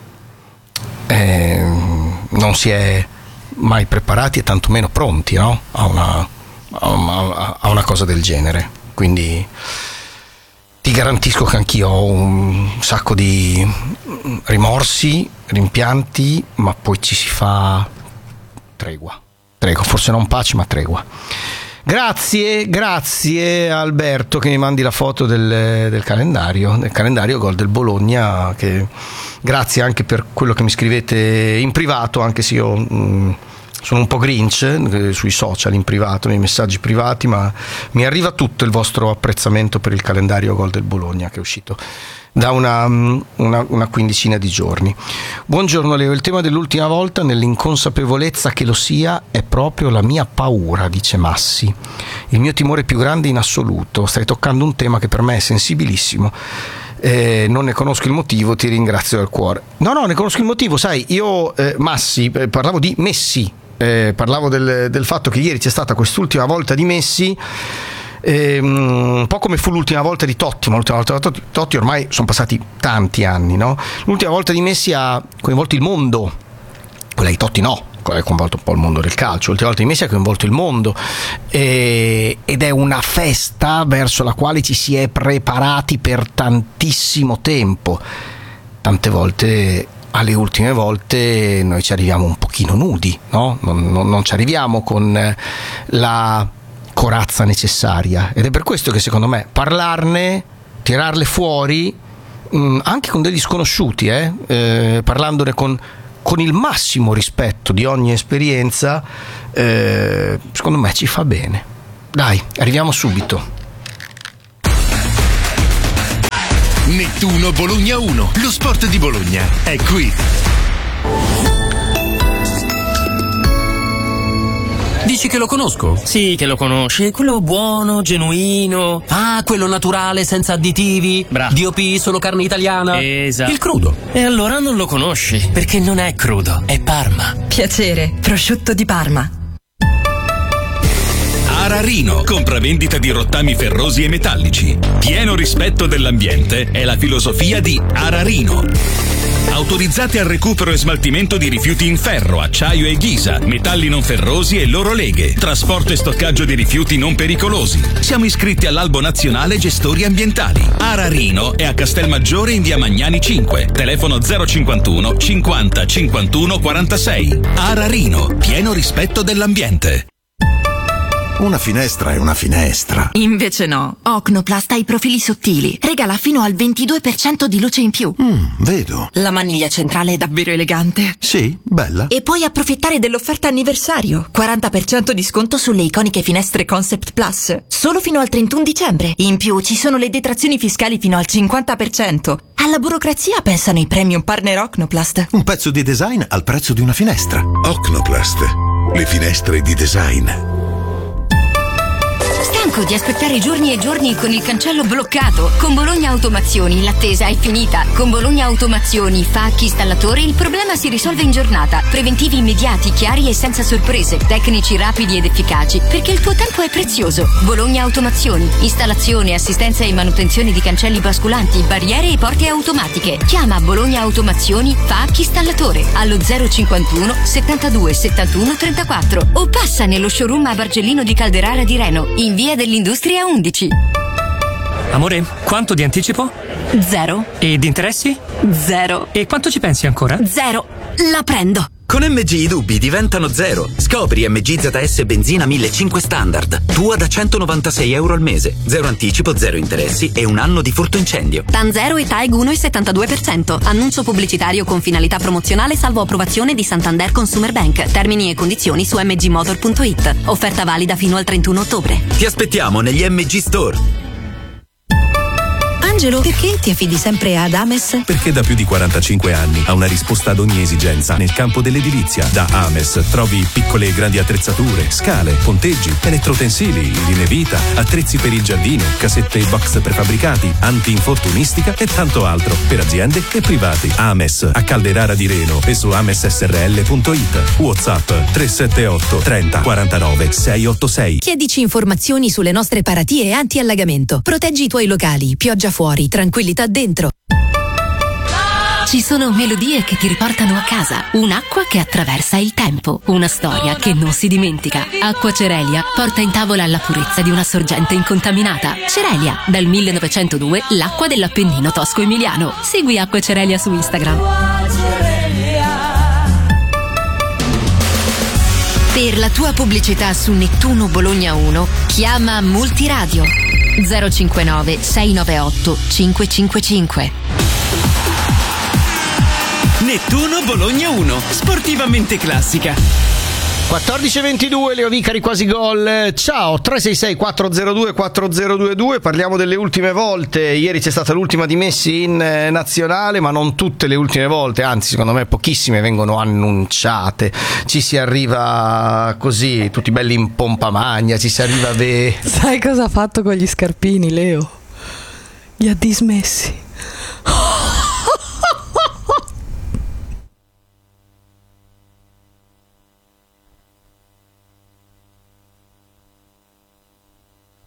eh, non si è mai preparati e tantomeno pronti, no? a, una, a, una, a una cosa del genere. Quindi ti garantisco che anch'io ho un sacco di rimorsi, rimpianti, ma poi ci si fa tregua. Tregua, forse non pace, ma tregua. Grazie, grazie Alberto che mi mandi la foto del, del calendario, del calendario Gol del Bologna. Che, grazie anche per quello che mi scrivete in privato, anche se io mh, sono un po' grinch eh, sui social, in privato, nei messaggi privati, ma mi arriva tutto il vostro apprezzamento per il calendario Gol del Bologna, che è uscito da una, una, una quindicina di giorni. Buongiorno Leo, il tema dell'ultima volta, nell'inconsapevolezza che lo sia, è proprio la mia paura, dice Massi, il mio timore più grande in assoluto. Stai toccando un tema che per me è sensibilissimo. Eh, non ne conosco il motivo, ti ringrazio dal cuore. No, no, ne conosco il motivo, sai, io eh, Massi, eh, parlavo di Messi, eh, parlavo del, del fatto che ieri c'è stata quest'ultima volta di Messi, E, um, un po' come fu l'ultima volta di Totti, ma l'ultima volta di Totti ormai sono passati tanti anni, no? L'ultima volta di Messi ha coinvolto il mondo, quella di Totti no, ha coinvolto un po' il mondo del calcio. L'ultima volta di Messi ha coinvolto il mondo, e, ed è una festa verso la quale ci si è preparati per tantissimo tempo. Tante volte, alle ultime volte, noi ci arriviamo un pochino nudi, no? Non, non, non ci arriviamo con la corazza necessaria, ed è per questo che secondo me parlarne, tirarle fuori, mh, anche con degli sconosciuti, eh? Eh, parlandone con, con il massimo rispetto di ogni esperienza, eh, secondo me ci fa bene. Dai, arriviamo subito. Nettuno Bologna uno, lo sport di Bologna è qui. Dici che lo conosco? Sì, che lo conosci. Quello buono, genuino. Ah, quello naturale, senza additivi. Bravo. D O P, solo carne italiana. Esatto. Il crudo. E allora non lo conosci, perché non è crudo, è Parma. Piacere, prosciutto di Parma. Ararino, compravendita di rottami ferrosi e metallici. Pieno rispetto dell'ambiente è la filosofia di Ararino. Autorizzate al recupero e smaltimento di rifiuti in ferro, acciaio e ghisa, metalli non ferrosi e loro leghe, trasporto e stoccaggio di rifiuti non pericolosi. Siamo iscritti all'Albo Nazionale Gestori Ambientali. Ararino è a Castelmaggiore in via Magnani cinque, telefono zero cinquantuno cinquanta cinquantuno quarantasei. Ararino, pieno rispetto dell'ambiente. Una finestra è una finestra. Invece no. Ocnoplast ha i profili sottili. Regala fino al ventidue per cento di luce in più. Mm, vedo. La maniglia centrale è davvero elegante. Sì, bella. E puoi approfittare dell'offerta anniversario. quaranta per cento di sconto sulle iconiche finestre Concept Plus. Solo fino al trentuno dicembre. In più ci sono le detrazioni fiscali fino al cinquanta per cento. Alla burocrazia pensano i premium partner Ocnoplast. Un pezzo di design al prezzo di una finestra. Ocnoplast, le finestre di design. Stanco di aspettare giorni e giorni con il cancello bloccato? Con Bologna Automazioni l'attesa è finita. Con Bologna Automazioni, Facchi Installatore, il problema si risolve in giornata. Preventivi immediati, chiari e senza sorprese. Tecnici rapidi ed efficaci, perché il tuo tempo è prezioso. Bologna Automazioni, installazione, assistenza e manutenzione di cancelli basculanti, barriere e porte automatiche. Chiama Bologna Automazioni, Facchi Installatore allo zero cinquantuno settantadue settantuno trentaquattro o passa nello showroom a Bargellino di Calderara di Reno, in via dell'Industria undici. Amore, quanto di anticipo? Zero. E di interessi? Zero. E quanto ci pensi ancora? Zero. La prendo. Con M G i dubbi diventano zero. Scopri M G Z S benzina millecinquecento standard. Tua da centonovantasei euro al mese. Zero anticipo, zero interessi e un anno di furto incendio. TAN zero e TAEG uno virgola settantadue per cento. Annuncio pubblicitario con finalità promozionale salvo approvazione di Santander Consumer Bank. Termini e condizioni su m g motor punto i t. Offerta valida fino al trentuno ottobre. Ti aspettiamo negli M G Store. Angelo, perché ti affidi sempre ad Ames? Perché da più di quarantacinque anni ha una risposta ad ogni esigenza nel campo dell'edilizia. Da Ames trovi piccole e grandi attrezzature, scale, ponteggi, elettrotensili, linee vita, attrezzi per il giardino, casette e box prefabbricati, anti-infortunistica e tanto altro per aziende e privati. Ames a Calderara di Reno e su ames s r l punto i t. WhatsApp tre sette otto trenta quarantanove seicentottantasei. Chiedici informazioni sulle nostre paratie anti-allagamento. Proteggi i tuoi locali, pioggia fuori, tranquillità dentro. Ci sono melodie che ti riportano a casa, un'acqua che attraversa il tempo, una storia che non si dimentica. Acqua Cerelia porta in tavola la purezza di una sorgente incontaminata. Cerelia, dal millenovecentodue l'acqua dell'Appennino tosco-emiliano. Segui Acqua Cerelia su Instagram. Per la tua pubblicità su Nettuno Bologna uno, chiama Multiradio zero cinquantanove sei novantaotto cinquecentocinquantacinque. Nettuno Bologna uno, sportivamente classica. quattordici e ventidue, Leo Vicari, quasi gol. Ciao, tre sei sei quattro zero due quattro zero due due. Parliamo delle ultime volte. Ieri c'è stata l'ultima di Messi in eh, nazionale, ma non tutte le ultime volte, anzi secondo me pochissime vengono annunciate. Ci si arriva così, tutti belli in pompa magna, ci si arriva a ve... Sai cosa ha fatto con gli scarpini, Leo? Li ha dismessi.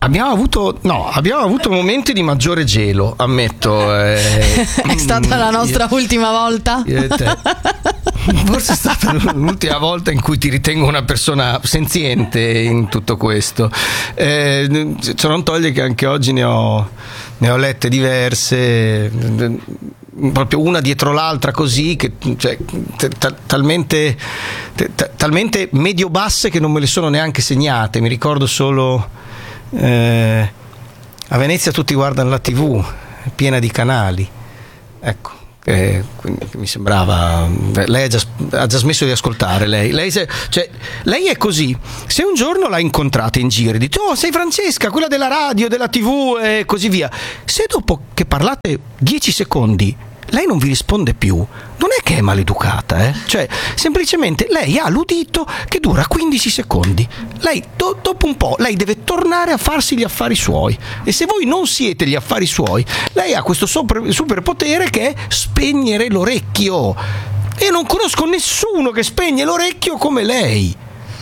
Abbiamo avuto, no, abbiamo avuto momenti di maggiore gelo, ammetto. Eh, è stata la nostra io, ultima volta? Io e te. Forse è stata l'ultima volta in cui ti ritengo una persona senziente in tutto questo. Eh, ciò non toglie che anche oggi ne ho, ne ho lette diverse, proprio una dietro l'altra, così che cioè, t- talmente t- talmente medio basse che non me le sono neanche segnate. Mi ricordo solo eh, a Venezia tutti guardano la tivù, è piena di canali, ecco. Eh, quindi mi sembrava, lei ha già, ha già smesso di ascoltare, lei lei, se, cioè, lei è così. Se un giorno la incontrate in giro e dite oh sei Francesca, quella della radio, della tivù e così via, se dopo che parlate dieci secondi lei non vi risponde più, non è che è maleducata, eh? Cioè semplicemente lei ha l'udito che dura quindici secondi. Lei do, dopo un po' lei deve tornare a farsi gli affari suoi, e se voi non siete gli affari suoi, lei ha questo super, superpotere che è spegnere l'orecchio, e non conosco nessuno che spegne l'orecchio come lei.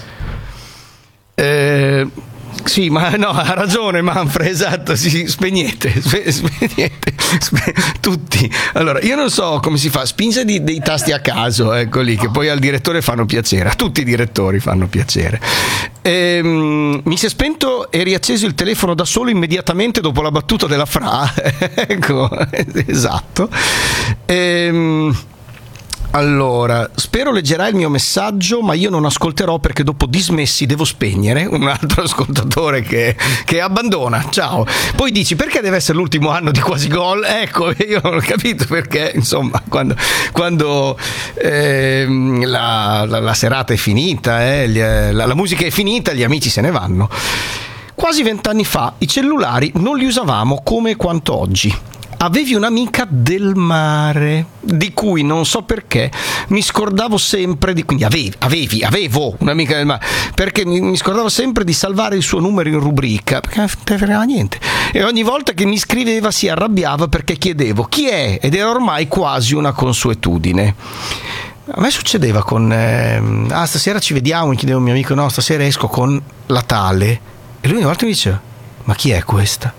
Eh Sì, ma no, ha ragione Manfred, esatto, sì, spegnete, spe, spegnete, spe, tutti. Allora, io non so come si fa, spinge di, dei tasti a caso, ecco lì, che poi al direttore fanno piacere, a tutti i direttori fanno piacere. Ehm, mi si è spento e riacceso il telefono da solo immediatamente dopo la battuta della Fra, ecco, esatto. Ehm... Allora, spero leggerà il mio messaggio, ma io non ascolterò perché dopo dismessi devo spegnere. Un altro ascoltatore che, che abbandona. Ciao. Poi dici perché deve essere l'ultimo anno di Quasi Gol? Ecco, io non ho capito perché, insomma, quando, quando eh, la, la, la serata è finita, eh, gli, la, la musica è finita, gli amici se ne vanno. Quasi vent'anni fa i cellulari non li usavamo come quanto oggi. Avevi un'amica del mare di cui non so perché mi scordavo sempre di, quindi avevi, avevi avevo un'amica del mare perché mi, mi scordavo sempre di salvare il suo numero in rubrica, perché non te frega niente, e ogni volta che mi scriveva si arrabbiava perché chiedevo chi è, ed era ormai quasi una consuetudine. A me succedeva con eh, ah stasera ci vediamo, mi chiedeva un mio amico, no stasera esco con la tale, e lui una volta mi diceva ma chi è questa?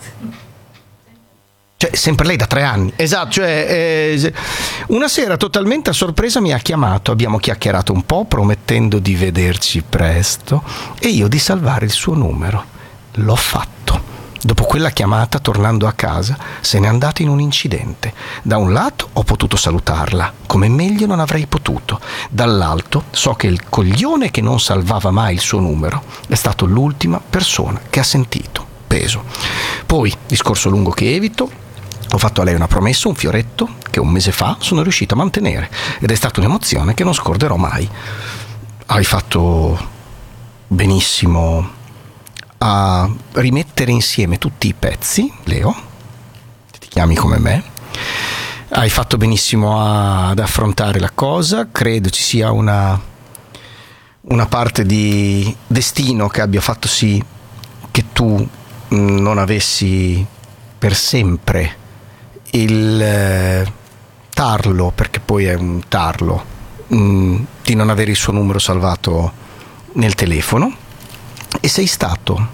Cioè, sempre lei da tre anni. Esatto, cioè, eh, una sera totalmente a sorpresa mi ha chiamato, abbiamo chiacchierato un po' promettendo di vederci presto e io di salvare il suo numero. L'ho fatto. Dopo quella chiamata, tornando a casa, se n'è andata in un incidente. Da un lato ho potuto salutarla, come meglio non avrei potuto. Dall'altro so che il coglione che non salvava mai il suo numero è stato l'ultima persona che ha sentito peso. Poi, discorso lungo che evito, ho fatto a lei una promessa, un fioretto, che un mese fa sono riuscito a mantenere, ed è stata un'emozione che non scorderò mai. Hai fatto benissimo a rimettere insieme tutti i pezzi, Leo, ti chiami come me. Hai fatto benissimo a, ad affrontare la cosa. Credo ci sia una, una parte di destino che abbia fatto sì che tu non avessi per sempre il eh, tarlo, perché poi è un tarlo, mh, di non avere il suo numero salvato nel telefono, e sei stato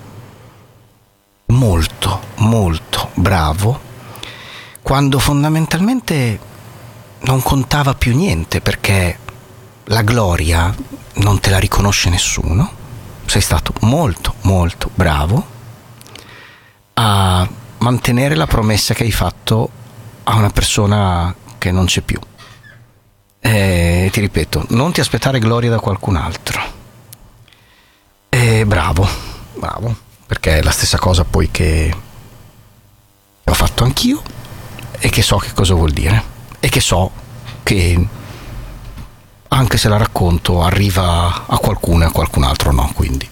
molto molto bravo quando fondamentalmente non contava più niente, perché la gloria non te la riconosce nessuno. Sei stato molto molto bravo a mantenere la promessa che hai fatto a una persona che non c'è più. E ti ripeto, non ti aspettare gloria da qualcun altro. E bravo, bravo, perché è la stessa cosa poi che ho fatto anch'io, e che so che cosa vuol dire, e che so che anche se la racconto arriva a qualcuno e a qualcun altro no, quindi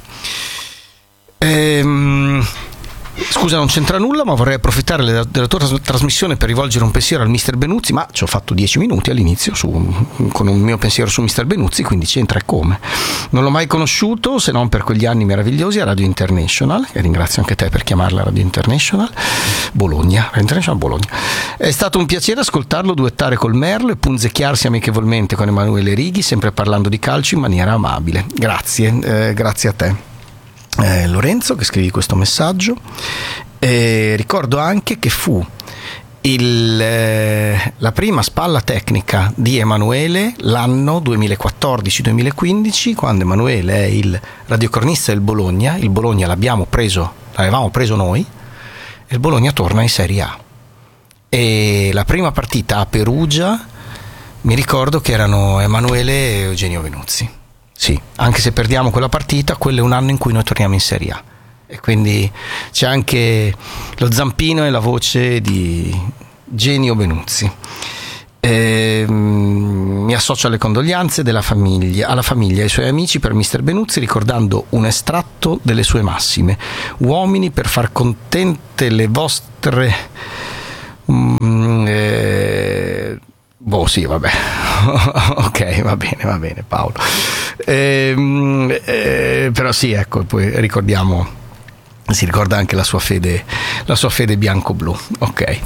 ehm scusa, non c'entra nulla, ma vorrei approfittare della, della tua tras- trasmissione per rivolgere un pensiero al mister Benuzzi, ma ci ho fatto dieci minuti all'inizio su, con un mio pensiero su mister Benuzzi, quindi c'entra e come. Non l'ho mai conosciuto se non per quegli anni meravigliosi a Radio International, e ringrazio anche te per chiamarla Radio International Bologna, Radio International Bologna. È stato un piacere ascoltarlo duettare col Merlo e punzecchiarsi amichevolmente con Emanuele Righi, sempre parlando di calcio in maniera amabile. Grazie, eh, grazie a te. eh, Lorenzo che scrivi questo messaggio. Eh, ricordo anche che fu il, eh, la prima spalla tecnica di Emanuele l'anno duemilaquattordici duemilaquindici, quando Emanuele è il radiocronista del Bologna. Il Bologna l'abbiamo preso, l'avevamo preso noi, e il Bologna torna in Serie A. E la prima partita a Perugia mi ricordo che erano Emanuele e Eugenio Venuzzi. Sì, anche se perdiamo quella partita, quello è un anno in cui noi torniamo in Serie A. E quindi c'è anche lo zampino e la voce di Genio Benuzzi. E, mm, mi associo alle condoglianze della famiglia, alla famiglia e ai suoi amici per mister Benuzzi, ricordando un estratto delle sue massime: uomini, per far contente le vostre mm, eh, boh sì vabbè ok, va bene va bene Paolo, eh, eh, però sì, ecco, poi ricordiamo, si ricorda anche la sua fede, la sua fede bianco-blu. Ok.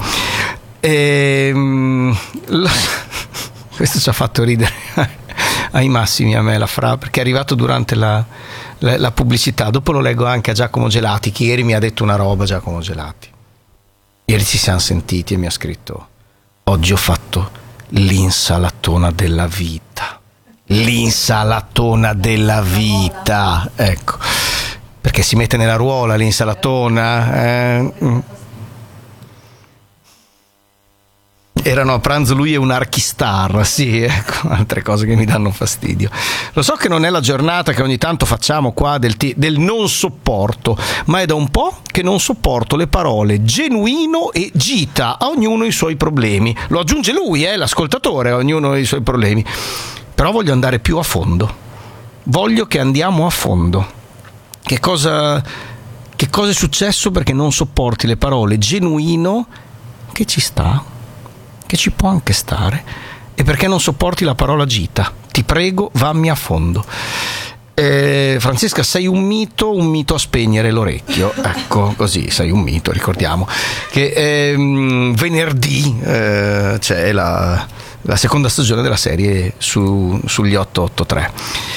Ehm, lo, questo ci ha fatto ridere ai massimi a me, la fra, perché è arrivato durante la, la, la pubblicità. Dopo lo leggo anche a Giacomo Gelati, che ieri mi ha detto una roba. Giacomo Gelati, ieri ci siamo sentiti e mi ha scritto: oggi ho fatto l'insalatona della vita. L'insalatona della vita, ecco, perché si mette nella ruola l'insalatona. Eh. Erano a pranzo lui e un archistar, sì, ecco, altre cose che mi danno fastidio. Lo so che non è la giornata che ogni tanto facciamo qua del, t- del non sopporto, ma è da un po' che non sopporto le parole genuino e gita, a ognuno i suoi problemi. Lo aggiunge lui, eh, l'ascoltatore, a ognuno i suoi problemi. Però voglio andare più a fondo. Voglio che andiamo a fondo. Che cosa, che cosa è successo perché non sopporti le parole genuino, che ci sta, che ci può anche stare, e perché non sopporti la parola gita? Ti prego, vammi a fondo. Eh, Francesca, sei un mito, un mito a spegnere l'orecchio. Ecco, così, sei un mito. Ricordiamo che ehm, venerdì eh, c'è la, la seconda stagione della serie su, sugli otto otto tre.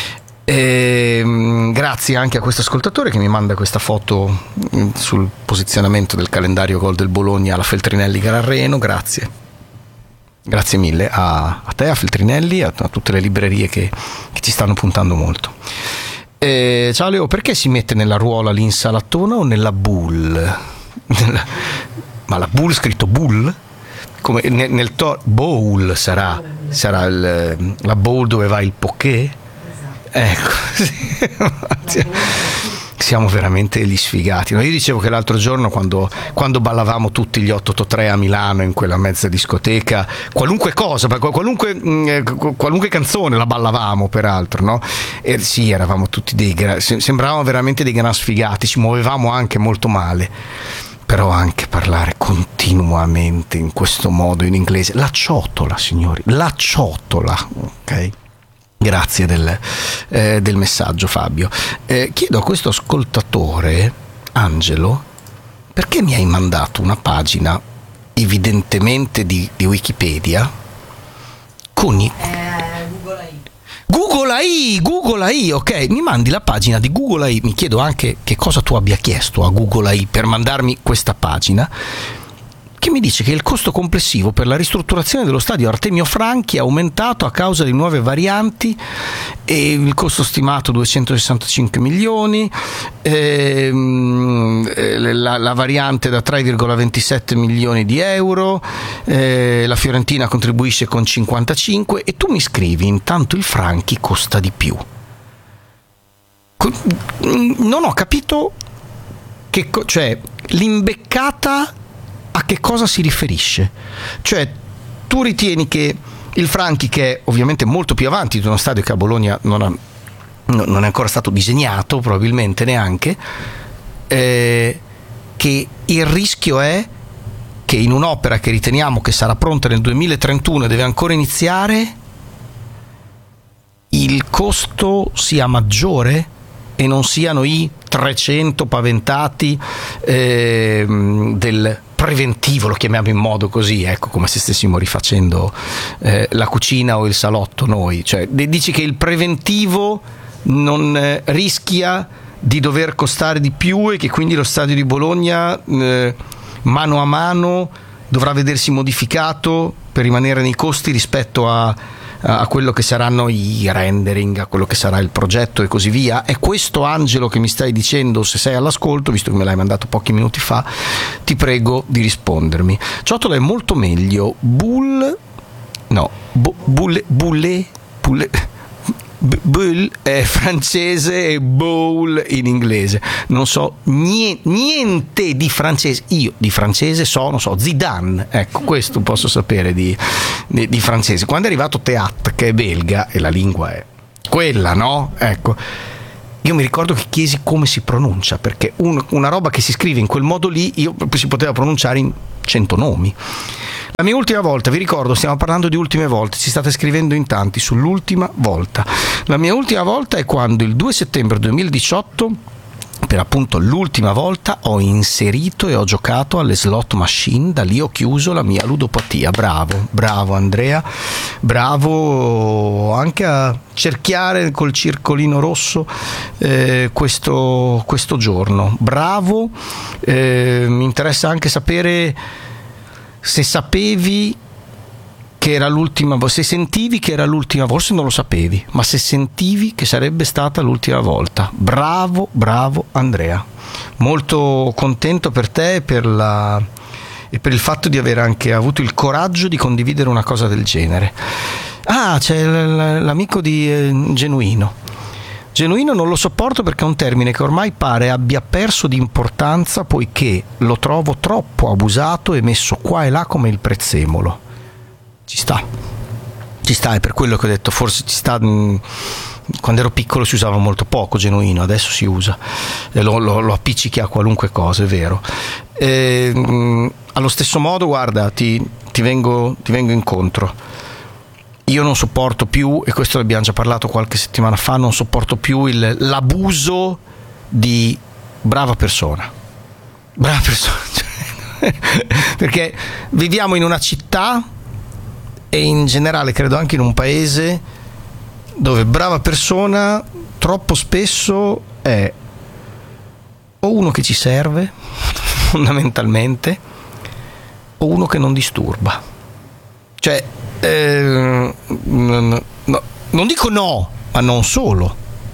E, grazie anche a questo ascoltatore che mi manda questa foto sul posizionamento del calendario gol del Bologna alla Feltrinelli Gararreno. Grazie, grazie mille a, a te, a Feltrinelli, a, a tutte le librerie che, che ci stanno puntando molto. E, ciao Leo, perché si mette nella ruola l'insalatona o nella bowl? Ma la bowl scritto bull? Come nel, nel to- bowl sarà, sarà il, la bowl dove va il poké? Ecco, sì. Siamo veramente gli sfigati. No, io dicevo che l'altro giorno quando, quando ballavamo tutti gli otto otto tre a Milano in quella mezza discoteca, qualunque cosa, qualunque, mh, qualunque canzone la ballavamo peraltro, no? E sì, eravamo tutti dei gra- sembravamo veramente dei gran sfigati, ci muovevamo anche molto male. Però anche parlare continuamente in questo modo in inglese, la ciotola, signori, la ciotola, ok? Grazie del, eh, del messaggio, Fabio. Eh, chiedo a questo ascoltatore, Angelo, perché mi hai mandato una pagina evidentemente di, di Wikipedia con i... Eh, Google A I. Google A I, Google A I, ok, mi mandi la pagina di Google A I. Mi chiedo anche che cosa tu abbia chiesto a Google A I per mandarmi questa pagina, che mi dice che il costo complessivo per la ristrutturazione dello stadio Artemio Franchi è aumentato a causa di nuove varianti, e il costo stimato duecentosessantacinque milioni, ehm, la, la variante da tre virgola ventisette milioni di euro, eh, la Fiorentina contribuisce con cinquantacinque, e tu mi scrivi intanto il Franchi costa di più. Non ho capito che co- cioè l'imbeccata a che cosa si riferisce? Cioè, tu ritieni che il Franchi, che è ovviamente molto più avanti di uno stadio che a Bologna non, ha, non è ancora stato disegnato, probabilmente neanche, eh, che il rischio è che in un'opera che riteniamo che sarà pronta nel duemilatrentuno e deve ancora iniziare, il costo sia maggiore e non siano i trecento paventati eh, del preventivo, lo chiamiamo in modo così, ecco, come se stessimo rifacendo eh, la cucina o il salotto noi. Cioè, dici che il preventivo non eh, rischia di dover costare di più e che quindi lo stadio di Bologna eh, mano a mano dovrà vedersi modificato per rimanere nei costi rispetto a, a quello che saranno i rendering, a quello che sarà il progetto e così via. È questo, Angelo, che mi stai dicendo? Se sei all'ascolto, visto che me l'hai mandato pochi minuti fa, ti prego di rispondermi. Ciotola è molto meglio. Bull no bu, bulle bulle bulle Bull è francese e bowl in inglese. Non so niente, niente di francese. Io di francese so, non so, Zidane. Ecco, questo posso sapere di, di, di francese. Quando è arrivato Théâtre, che è belga, e la lingua è quella, no? Ecco. Io mi ricordo che chiesi come si pronuncia, perché un, una roba che si scrive in quel modo lì, io si poteva pronunciare in cento nomi. La mia ultima volta, vi ricordo, stiamo parlando di ultime volte, ci state scrivendo in tanti sull'ultima volta. La mia ultima volta è quando il due settembre duemiladiciotto, per appunto l'ultima volta, ho inserito e ho giocato alle slot machine. Da lì ho chiuso la mia ludopatia. Bravo, bravo Andrea, bravo anche a cerchiare col circolino rosso eh, questo, questo giorno. Bravo, eh, mi interessa anche sapere se sapevi che era l'ultima, se sentivi che era l'ultima, forse non lo sapevi, ma se sentivi che sarebbe stata l'ultima volta. Bravo, bravo Andrea, molto contento per te e per la e per il fatto di aver anche avuto il coraggio di condividere una cosa del genere. Ah, c'è l'amico di eh, Genuino. Genuino non lo sopporto perché è un termine che ormai pare abbia perso di importanza, poiché lo trovo troppo abusato e messo qua e là come il prezzemolo. Ci sta, ci sta, è per quello che ho detto, forse ci sta. Mh, quando ero piccolo si usava molto poco Genuino, adesso si usa, e lo, lo, lo appiccichi a qualunque cosa, è vero. E, mh, allo stesso modo, guarda, ti, ti, vengo, ti vengo incontro. Io non sopporto più, e questo ne abbiamo già parlato qualche settimana fa, non sopporto più il, l'abuso di brava persona. Brava persona. Perché viviamo in una città e in generale credo anche in un paese dove brava persona troppo spesso è o uno che ci serve fondamentalmente o uno che non disturba. Cioè Eh, no, no, non dico no, ma non solo.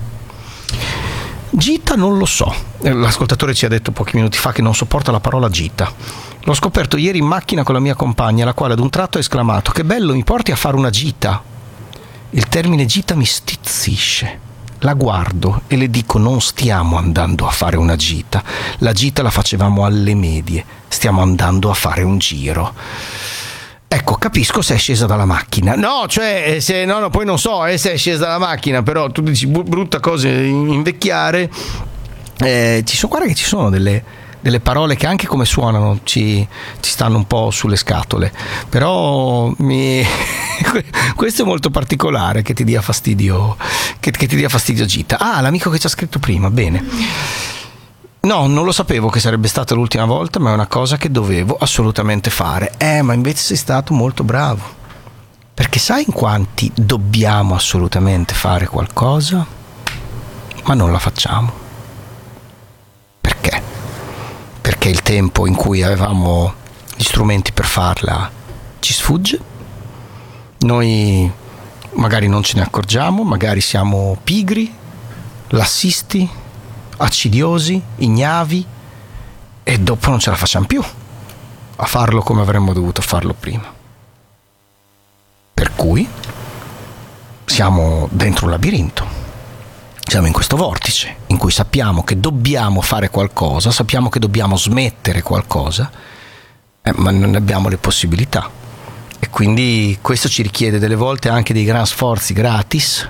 Gita non lo so. L'ascoltatore ci ha detto pochi minuti fa che non sopporta la parola gita. L'ho scoperto ieri in macchina con la mia compagna, la quale ad un tratto ha esclamato: che bello, mi porti a fare una gita. Il termine gita mi stizzisce. La guardo e le dico: non stiamo andando a fare una gita, la gita la facevamo alle medie, stiamo andando a fare un giro. Ecco, capisco se è scesa dalla macchina. No, cioè, se no, no poi non so eh, se è scesa dalla macchina, però tu dici brutta cosa invecchiare. Eh, ci sono, guarda che ci sono delle, delle parole che anche come suonano ci, ci stanno un po' sulle scatole. Però mi... questo è molto particolare, che ti dia fastidio, che, che ti dia fastidio Gita. Ah, l'amico che ci ha scritto prima, bene. No, non lo sapevo che sarebbe stata l'ultima volta, ma è una cosa che dovevo assolutamente fare. Eh, ma invece sei stato molto bravo. Perché sai in quanti dobbiamo assolutamente fare qualcosa, ma non la facciamo? Perché? Perché il tempo in cui avevamo gli strumenti per farla ci sfugge. Noi magari non ce ne accorgiamo, magari siamo pigri, lassisti, accidiosi, ignavi, e dopo non ce la facciamo più a farlo come avremmo dovuto farlo prima. Per cui siamo dentro un labirinto, siamo in questo vortice in cui sappiamo che dobbiamo fare qualcosa, sappiamo che dobbiamo smettere qualcosa, eh, ma non abbiamo le possibilità, e quindi questo ci richiede delle volte anche dei gran sforzi gratis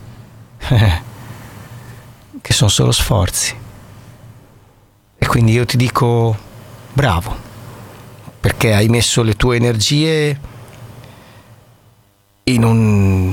che sono solo sforzi. E quindi io ti dico bravo, perché hai messo le tue energie in un,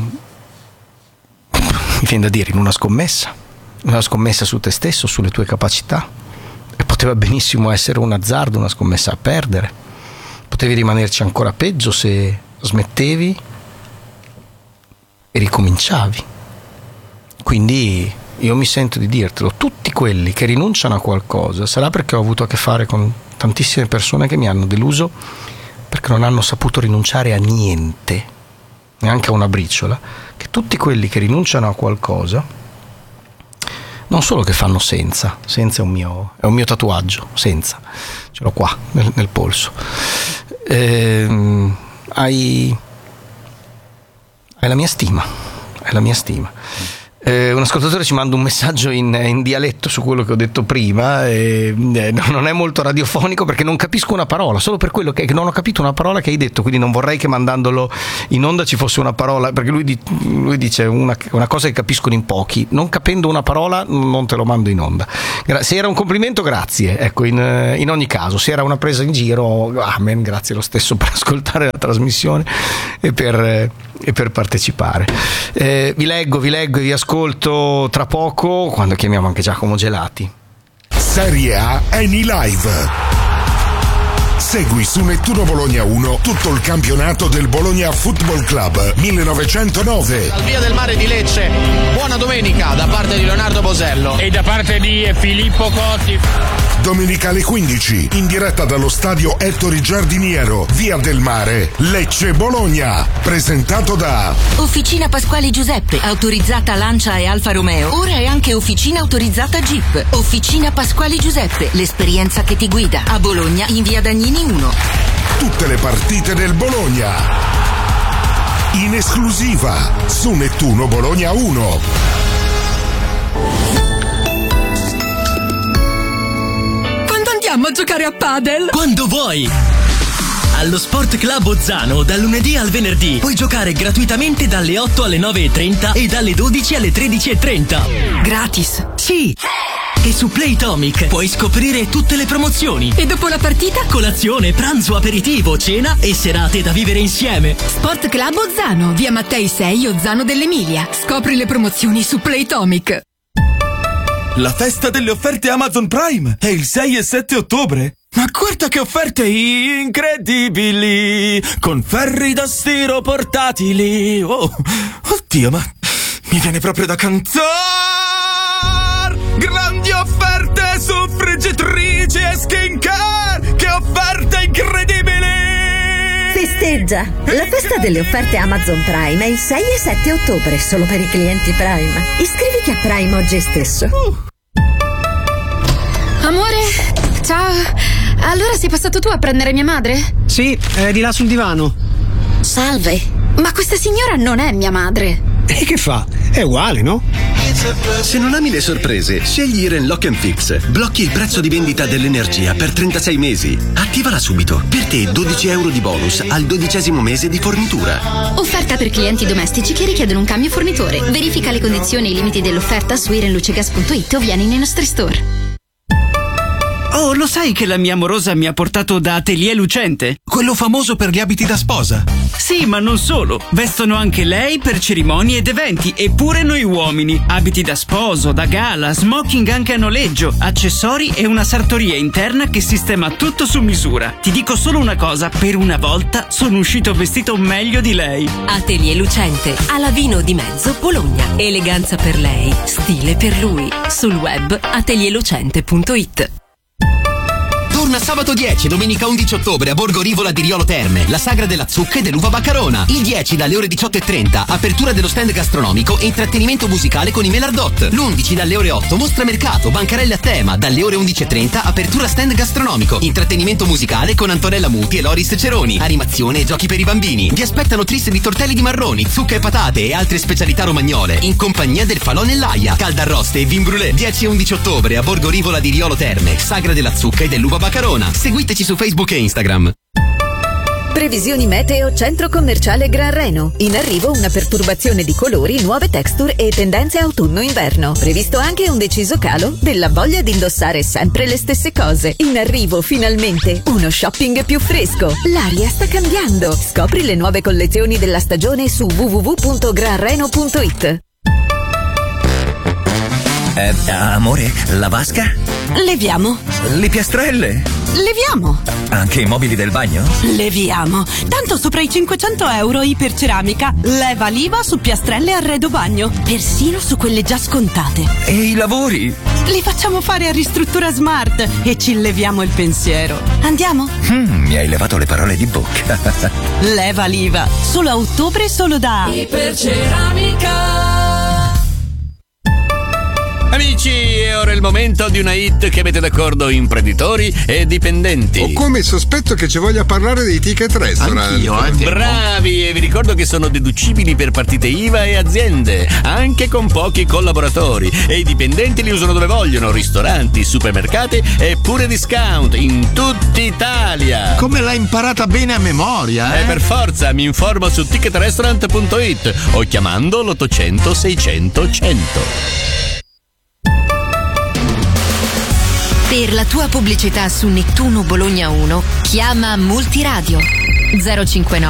mi viene da dire, in una scommessa, una scommessa su te stesso, sulle tue capacità, e poteva benissimo essere un azzardo, una scommessa a perdere. Potevi rimanerci ancora peggio se smettevi e ricominciavi. Quindi io mi sento di dirtelo, tutti quelli che rinunciano a qualcosa, sarà perché ho avuto a che fare con tantissime persone che mi hanno deluso perché non hanno saputo rinunciare a niente, neanche a una briciola, che tutti quelli che rinunciano a qualcosa non solo che fanno senza, senza è un mio, è un mio tatuaggio, senza, ce l'ho qua nel, nel polso, ehm, hai, hai la mia stima, hai la mia stima. Eh, un ascoltatore ci manda un messaggio in, in dialetto su quello che ho detto prima, e, eh, non è molto radiofonico perché non capisco una parola, solo per quello che, che non ho capito una parola che hai detto, quindi non vorrei che mandandolo in onda ci fosse una parola, perché lui, di, lui dice una, una cosa che capiscono in pochi, non capendo una parola non te lo mando in onda. Se era un complimento, grazie, ecco, in, in ogni caso, se era una presa in giro, amen, grazie lo stesso per ascoltare la trasmissione e per, e per partecipare. Eh, vi leggo, vi leggo e vi ascolto tra poco quando chiamiamo anche Giacomo Gelati. Serie A Eni Live. Segui su Nettuno Bologna uno tutto il campionato del Bologna Football Club millenovecentonove. Al Via del Mare di Lecce, buona domenica da parte di Leonardo Bosello e da parte di Filippo Cotti. Domenica alle quindici, in diretta dallo stadio Ettore Giardiniero, Via del Mare, Lecce Bologna. Presentato da Officina Pasquali Giuseppe, autorizzata Lancia e Alfa Romeo. Ora è anche officina autorizzata Jeep. Officina Pasquali Giuseppe, l'esperienza che ti guida. A Bologna in Via Dagnini uno. Tutte le partite del Bologna in esclusiva su Nettuno Bologna uno. Quando andiamo a giocare a padel? Quando vuoi! Allo Sport Club Ozzano, dal lunedì al venerdì, puoi giocare gratuitamente dalle otto alle nove e trenta e dalle dodici alle tredici e trenta. Gratis? Sì! E su Playtomic puoi scoprire tutte le promozioni. E dopo la partita? Colazione, pranzo, aperitivo, cena e serate da vivere insieme. Sport Club Ozzano, via Mattei sei, Ozzano dell'Emilia. Scopri le promozioni su Playtomic. La festa delle offerte Amazon Prime è il sei e sette ottobre. Ma guarda che offerte incredibili! Con ferri da stiro portatili. Oh, oddio, ma mi viene proprio da cantare! Grandi offerte su friggitrici e skincare! Che offerte incredibili! Festeggia! La festa delle offerte Amazon Prime è il sei e sette ottobre, solo per i clienti Prime. Iscriviti a Prime oggi stesso. Uh. Amore, ciao. Allora sei passato tu a prendere mia madre? Sì, è di là sul divano. Salve, ma questa signora non è mia madre. E che fa? È uguale, no? Se non ami le sorprese, scegli Iren Lock and Fix. Blocchi il prezzo di vendita dell'energia per trentasei mesi. Attivala subito. Per te dodici euro di bonus al dodicesimo mese di fornitura. Offerta per clienti domestici che richiedono un cambio fornitore. Verifica le condizioni e i limiti dell'offerta su irenlucegas punto it o vieni nei nostri store. Oh, lo sai che la mia amorosa mi ha portato da Atelier Lucente? Quello famoso per gli abiti da sposa. Sì, ma non solo. Vestono anche lei per cerimonie ed eventi, e pure noi uomini. Abiti da sposo, da gala, smoking anche a noleggio, accessori e una sartoria interna che sistema tutto su misura. Ti dico solo una cosa, per una volta sono uscito vestito meglio di lei. Atelier Lucente, alla Vino di Mezzo, Bologna. Eleganza per lei, stile per lui. Sul web atelier lucente punto it. Torna sabato dieci e domenica undici ottobre a Borgo Rivola di Riolo Terme, la sagra della zucca e dell'uva baccarona. Il dieci dalle ore diciotto e trenta, apertura dello stand gastronomico e intrattenimento musicale con i Melardot. L'undici dalle ore otto, mostra mercato, bancarelle a tema. Dalle ore undici e trenta, apertura stand gastronomico, intrattenimento musicale con Antonella Muti e Loris Ceroni, animazione e giochi per i bambini. Vi aspettano tris di tortelli di marroni, zucca e patate e altre specialità romagnole, in compagnia del Falò nell'Aia, caldarroste e vin brûlé. dieci e undici ottobre a Borgo Rivola di Riolo Terme, sagra della zucca e dell'uva baccarona. Seguiteci su Facebook e Instagram. Previsioni meteo Centro Commerciale Gran Reno. In arrivo una perturbazione di colori, nuove texture e tendenze autunno-inverno. Previsto anche un deciso calo della voglia di indossare sempre le stesse cose. In arrivo finalmente uno shopping più fresco. L'aria sta cambiando. Scopri le nuove collezioni della stagione su w w w punto gran reno punto it. Eh, amore, la vasca? Leviamo. Le piastrelle? Leviamo. Anche i mobili del bagno? Leviamo. Tanto sopra i cinquecento euro Iperceramica. Leva l'I V A su piastrelle e arredo bagno. Persino su quelle già scontate. E i lavori? Li facciamo fare a Ristruttura Smart e ci leviamo il pensiero. Andiamo? Mm, mi hai levato le parole di bocca. Leva l'I V A. Solo a ottobre, solo da Iperceramica. Amici, è ora il momento di una hit che mette d'accordo imprenditori e dipendenti. Ho come il sospetto che ci voglia parlare dei ticket restaurant. Anch'io, eh, bravi, e vi ricordo che sono deducibili per partite I V A e aziende, anche con pochi collaboratori. E i dipendenti li usano dove vogliono, ristoranti, supermercati e pure discount in tutta Italia. Come l'hai imparata bene a memoria, eh? Eh, per forza, mi informo su ticket restaurant punto it o chiamando l'ottocento seicento cento. Per la tua pubblicità su Nettuno Bologna uno, chiama Multiradio zero cinquantanove